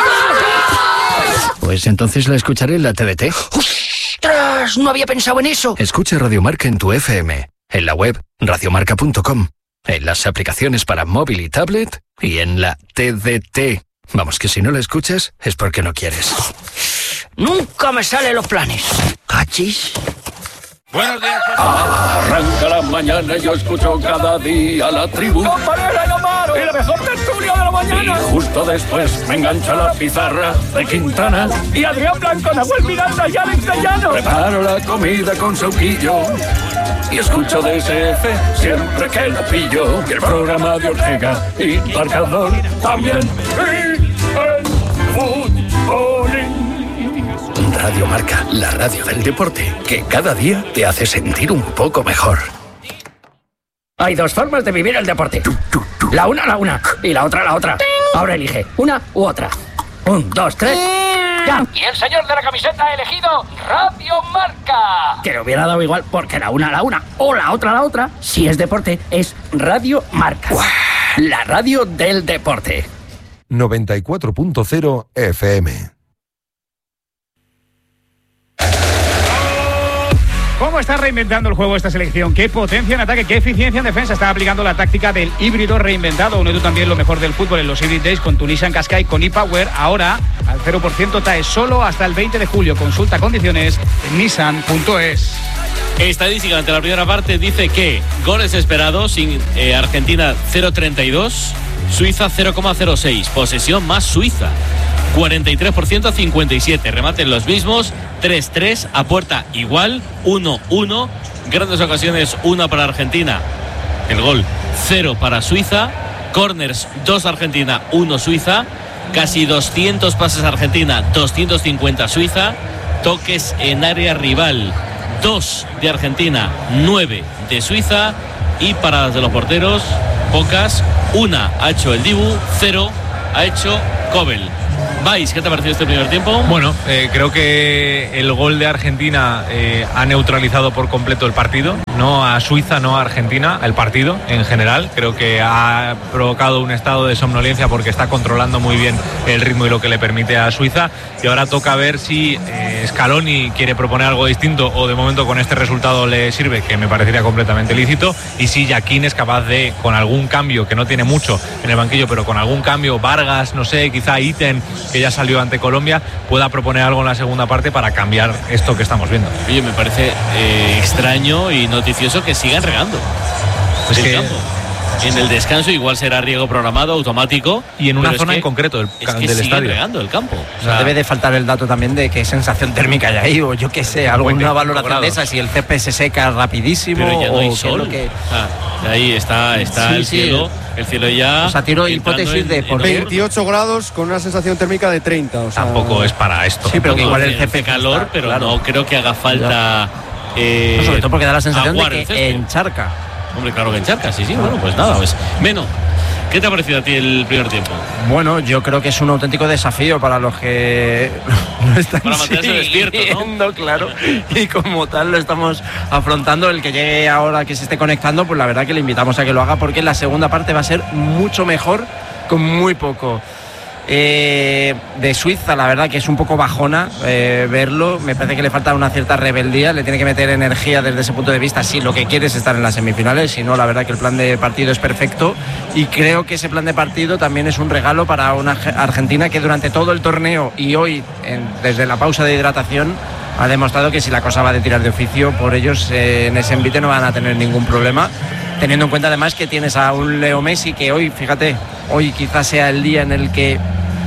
Pues entonces la escucharé en la T D T. ¡Ostras! No había pensado en eso. Escucha Radio Marca en tu F M. En la web radiomarca punto com, en las aplicaciones para móvil y tablet y en la T D T. Vamos, que si no la escuchas es porque no quieres. Nunca me salen los planes. ¿Cachis? Buenos días, arranca la mañana y yo escucho cada día la tribu. ¡Comparela y Amaro! ¡Y la mejor tertulia de la mañana! Y justo después me engancha la pizarra de Quintana. Y Adrián Blanco, Nahuel Miranda y Alex de Llano. Preparo la comida con sauquillo y escucho D S F siempre que lo pillo. Y el programa de Ortega y Marcador también. Y el futbolín. Radio Marca, la radio del deporte, que cada día te hace sentir un poco mejor. Hay dos formas de vivir el deporte. La una, la una. Y la otra, la otra. Ahora elige una u otra. Un, dos, tres. ¡Ya! Y el señor de la camiseta ha elegido Radio Marca. Que le hubiera dado igual porque la una, la una. O la otra, la otra. Si es deporte, es Radio Marca. La radio del deporte. noventa y cuatro punto cero F M. ¿Cómo está reinventando el juego esta selección? ¿Qué potencia en ataque? ¿Qué eficiencia en defensa? Está aplicando la táctica del híbrido reinventado. Unido también lo mejor del fútbol en los Hybrid Days con Tunisian Qashqai, con ePower. Ahora al cero por ciento T A E solo hasta el veinte de julio. Consulta condiciones en nissan punto es. Estadística ante la primera parte dice que goles esperados, eh, Argentina cero coma treinta y dos, Suiza cero coma cero seis, posesión más Suiza cuarenta y tres por ciento a cincuenta y siete, rematen los mismos, tres tres, a puerta igual, uno uno, grandes ocasiones, una para Argentina, el gol cero para Suiza, corners dos Argentina, uno Suiza, casi doscientos pases Argentina, doscientos cincuenta Suiza, toques en área rival, dos de Argentina, nueve de Suiza, y paradas de los porteros, pocas, una ha hecho el Dibu, cero ha hecho Kobel. Vais, ¿qué te ha parecido este primer tiempo? Bueno, eh, creo que el gol de Argentina eh, ha neutralizado por completo el partido, no a Suiza, no a Argentina, el partido en general. Creo que ha provocado un estado de somnolencia porque está controlando muy bien el ritmo y lo que le permite a Suiza, y ahora toca ver si eh, Scaloni quiere proponer algo distinto o de momento con este resultado le sirve, que me parecería completamente lícito, y si Yaquín es capaz de, con algún cambio, que no tiene mucho en el banquillo, pero con algún cambio, Vargas, no sé, quizá Iten, que ya salió ante Colombia, pueda proponer algo en la segunda parte para cambiar esto que estamos viendo. Oye, me parece eh, extraño y noticioso que sigan regando pues el que... campo. En el descanso igual será riego programado, automático. Y en una pero zona es que, en concreto del, es que del siguen estadio. regando el campo. O sea, debe de faltar el dato también de qué sensación térmica hay ahí, o yo qué sé, alguna valoración de esa, si el césped se seca rapidísimo. Pero ya no hay o sol. Lo que... ah, ahí está, está sí, el sí. cielo. El cielo ya. O sea, tiro hipótesis en, de por veintiocho grados con una sensación térmica de treinta. O sea... Tampoco es para esto. Sí, pero que igual el hace calor, está, pero claro. No creo que haga falta. Eh, no, sobre todo porque da la sensación de que el encharca. Hombre, claro que encharca, sí, sí. Bueno, pues nada, pues. Menos. ¿Qué te ha parecido a ti el primer tiempo? Bueno, yo creo que es un auténtico desafío para los que no están para mantenerse despierto, ¿no? Claro, y como tal lo estamos afrontando. El que llegue ahora, que se esté conectando, pues la verdad que le invitamos a que lo haga, porque la segunda parte va a ser mucho mejor con muy poco. Eh, de Suiza, la verdad que es un poco bajona eh, verlo. Me parece que le falta una cierta rebeldía, le tiene que meter energía desde ese punto de vista si lo que quiere es estar en las semifinales. Si no, la verdad que el plan de partido es perfecto, y creo que ese plan de partido también es un regalo para una Argentina que durante todo el torneo y hoy en, desde la pausa de hidratación ha demostrado que si la cosa va de tirar de oficio, por ellos eh, en ese envite no van a tener ningún problema, teniendo en cuenta además que tienes a un Leo Messi que hoy, fíjate, hoy quizás sea el día en el que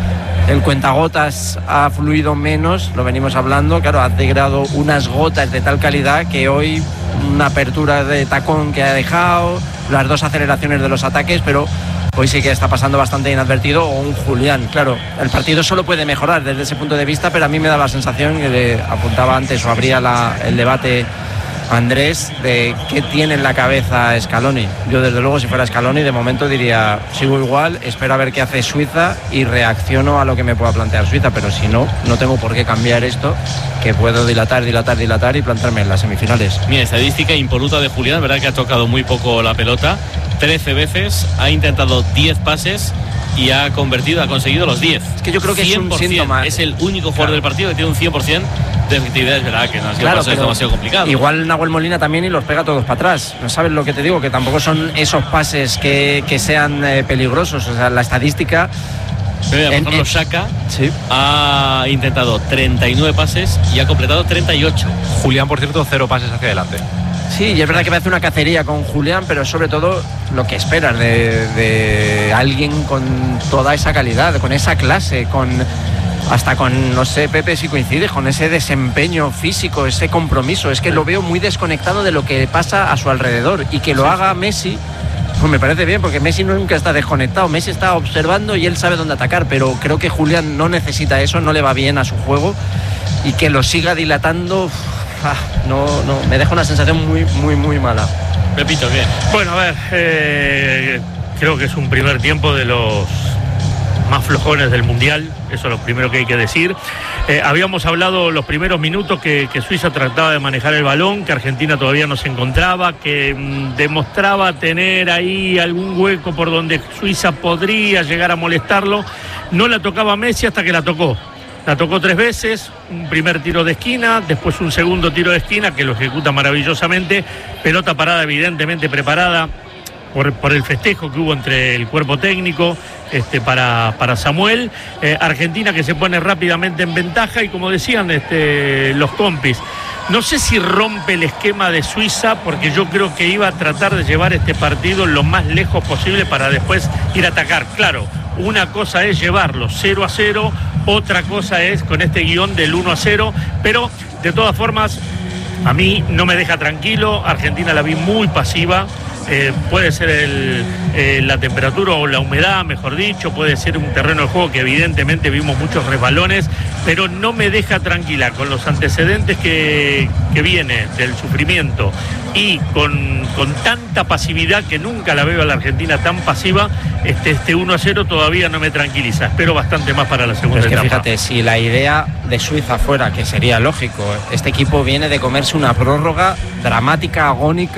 el cuentagotas ha fluido menos, lo venimos hablando, claro, ha tirado unas gotas de tal calidad que hoy una apertura de tacón que ha dejado, las dos aceleraciones de los ataques, pero hoy sí que está pasando bastante inadvertido, o un Julián. Claro, el partido solo puede mejorar desde ese punto de vista, pero a mí me da la sensación, que le apuntaba antes o abría la, el debate Andrés, de qué tiene en la cabeza Scaloni. Yo desde luego, si fuera Scaloni, de momento diría, sigo igual, espero a ver qué hace Suiza y reacciono a lo que me pueda plantear Suiza, pero si no, no tengo por qué cambiar esto, que puedo dilatar, dilatar, dilatar y plantarme en las semifinales. Mira, estadística impoluta de Julián, verdad que ha tocado muy poco la pelota, trece veces, ha intentado diez pases y ha convertido, ha conseguido los diez. Es que yo creo que es un síntoma. Es el único jugador claro. del partido que tiene un cien por ciento de efectividad. Es verdad que no ha sido claro, es demasiado complicado. Igual Nahuel Molina también y los pega todos para atrás. ¿No sabes lo que te digo? Que tampoco son esos pases que, que sean eh, peligrosos. O sea, la estadística... Pero, por ejemplo, Xhaka sí. ha intentado treinta y nueve pases y ha completado treinta y ocho. Julián, por cierto, cero pases hacia adelante. Sí, y es verdad que me hace una cacería con Julián, pero sobre todo lo que esperas de, de alguien con toda esa calidad, con esa clase, con hasta con, no sé, Pepe, si coincides, con ese desempeño físico, ese compromiso. Es que lo veo muy desconectado de lo que pasa a su alrededor, y que lo haga Messi, pues me parece bien, porque Messi nunca está desconectado. Messi está observando y él sabe dónde atacar, pero creo que Julián no necesita eso, no le va bien a su juego, y que lo siga dilatando... Ah, no, no, me deja una sensación muy, muy, muy mala. Pepito, bien. Bueno, a ver, eh, creo que es un primer tiempo de los más flojones del Mundial, eso es lo primero que hay que decir. Eh, habíamos hablado los primeros minutos que, que Suiza trataba de manejar el balón, que Argentina todavía no se encontraba, que mmm, demostraba tener ahí algún hueco por donde Suiza podría llegar a molestarlo. No la tocaba Messi hasta que la tocó. La tocó tres veces, un primer tiro de esquina, después un segundo tiro de esquina que lo ejecuta maravillosamente, pelota parada evidentemente preparada por, por el festejo que hubo entre el cuerpo técnico este, para, para Samuel. Eh, Argentina que se pone rápidamente en ventaja y como decían este, los compis, no sé si rompe el esquema de Suiza porque yo creo que iba a tratar de llevar este partido lo más lejos posible para después ir a atacar. Claro, una cosa es llevarlo cero a cero, otra cosa es con este guión del uno a cero, pero de todas formas a mí no me deja tranquilo. Argentina la vi muy pasiva. Eh, puede ser el, eh, la temperatura o la humedad, mejor dicho, puede ser un terreno de juego que evidentemente vimos muchos resbalones, pero no me deja tranquila con los antecedentes que, que viene del sufrimiento y con, con tanta pasividad que nunca la veo a la Argentina tan pasiva. Este, este uno a cero todavía no me tranquiliza, espero bastante más para la segunda es que etapa. Fíjate, si la idea de Suiza fuera, que sería lógico, este equipo viene de comerse una prórroga dramática, agónica,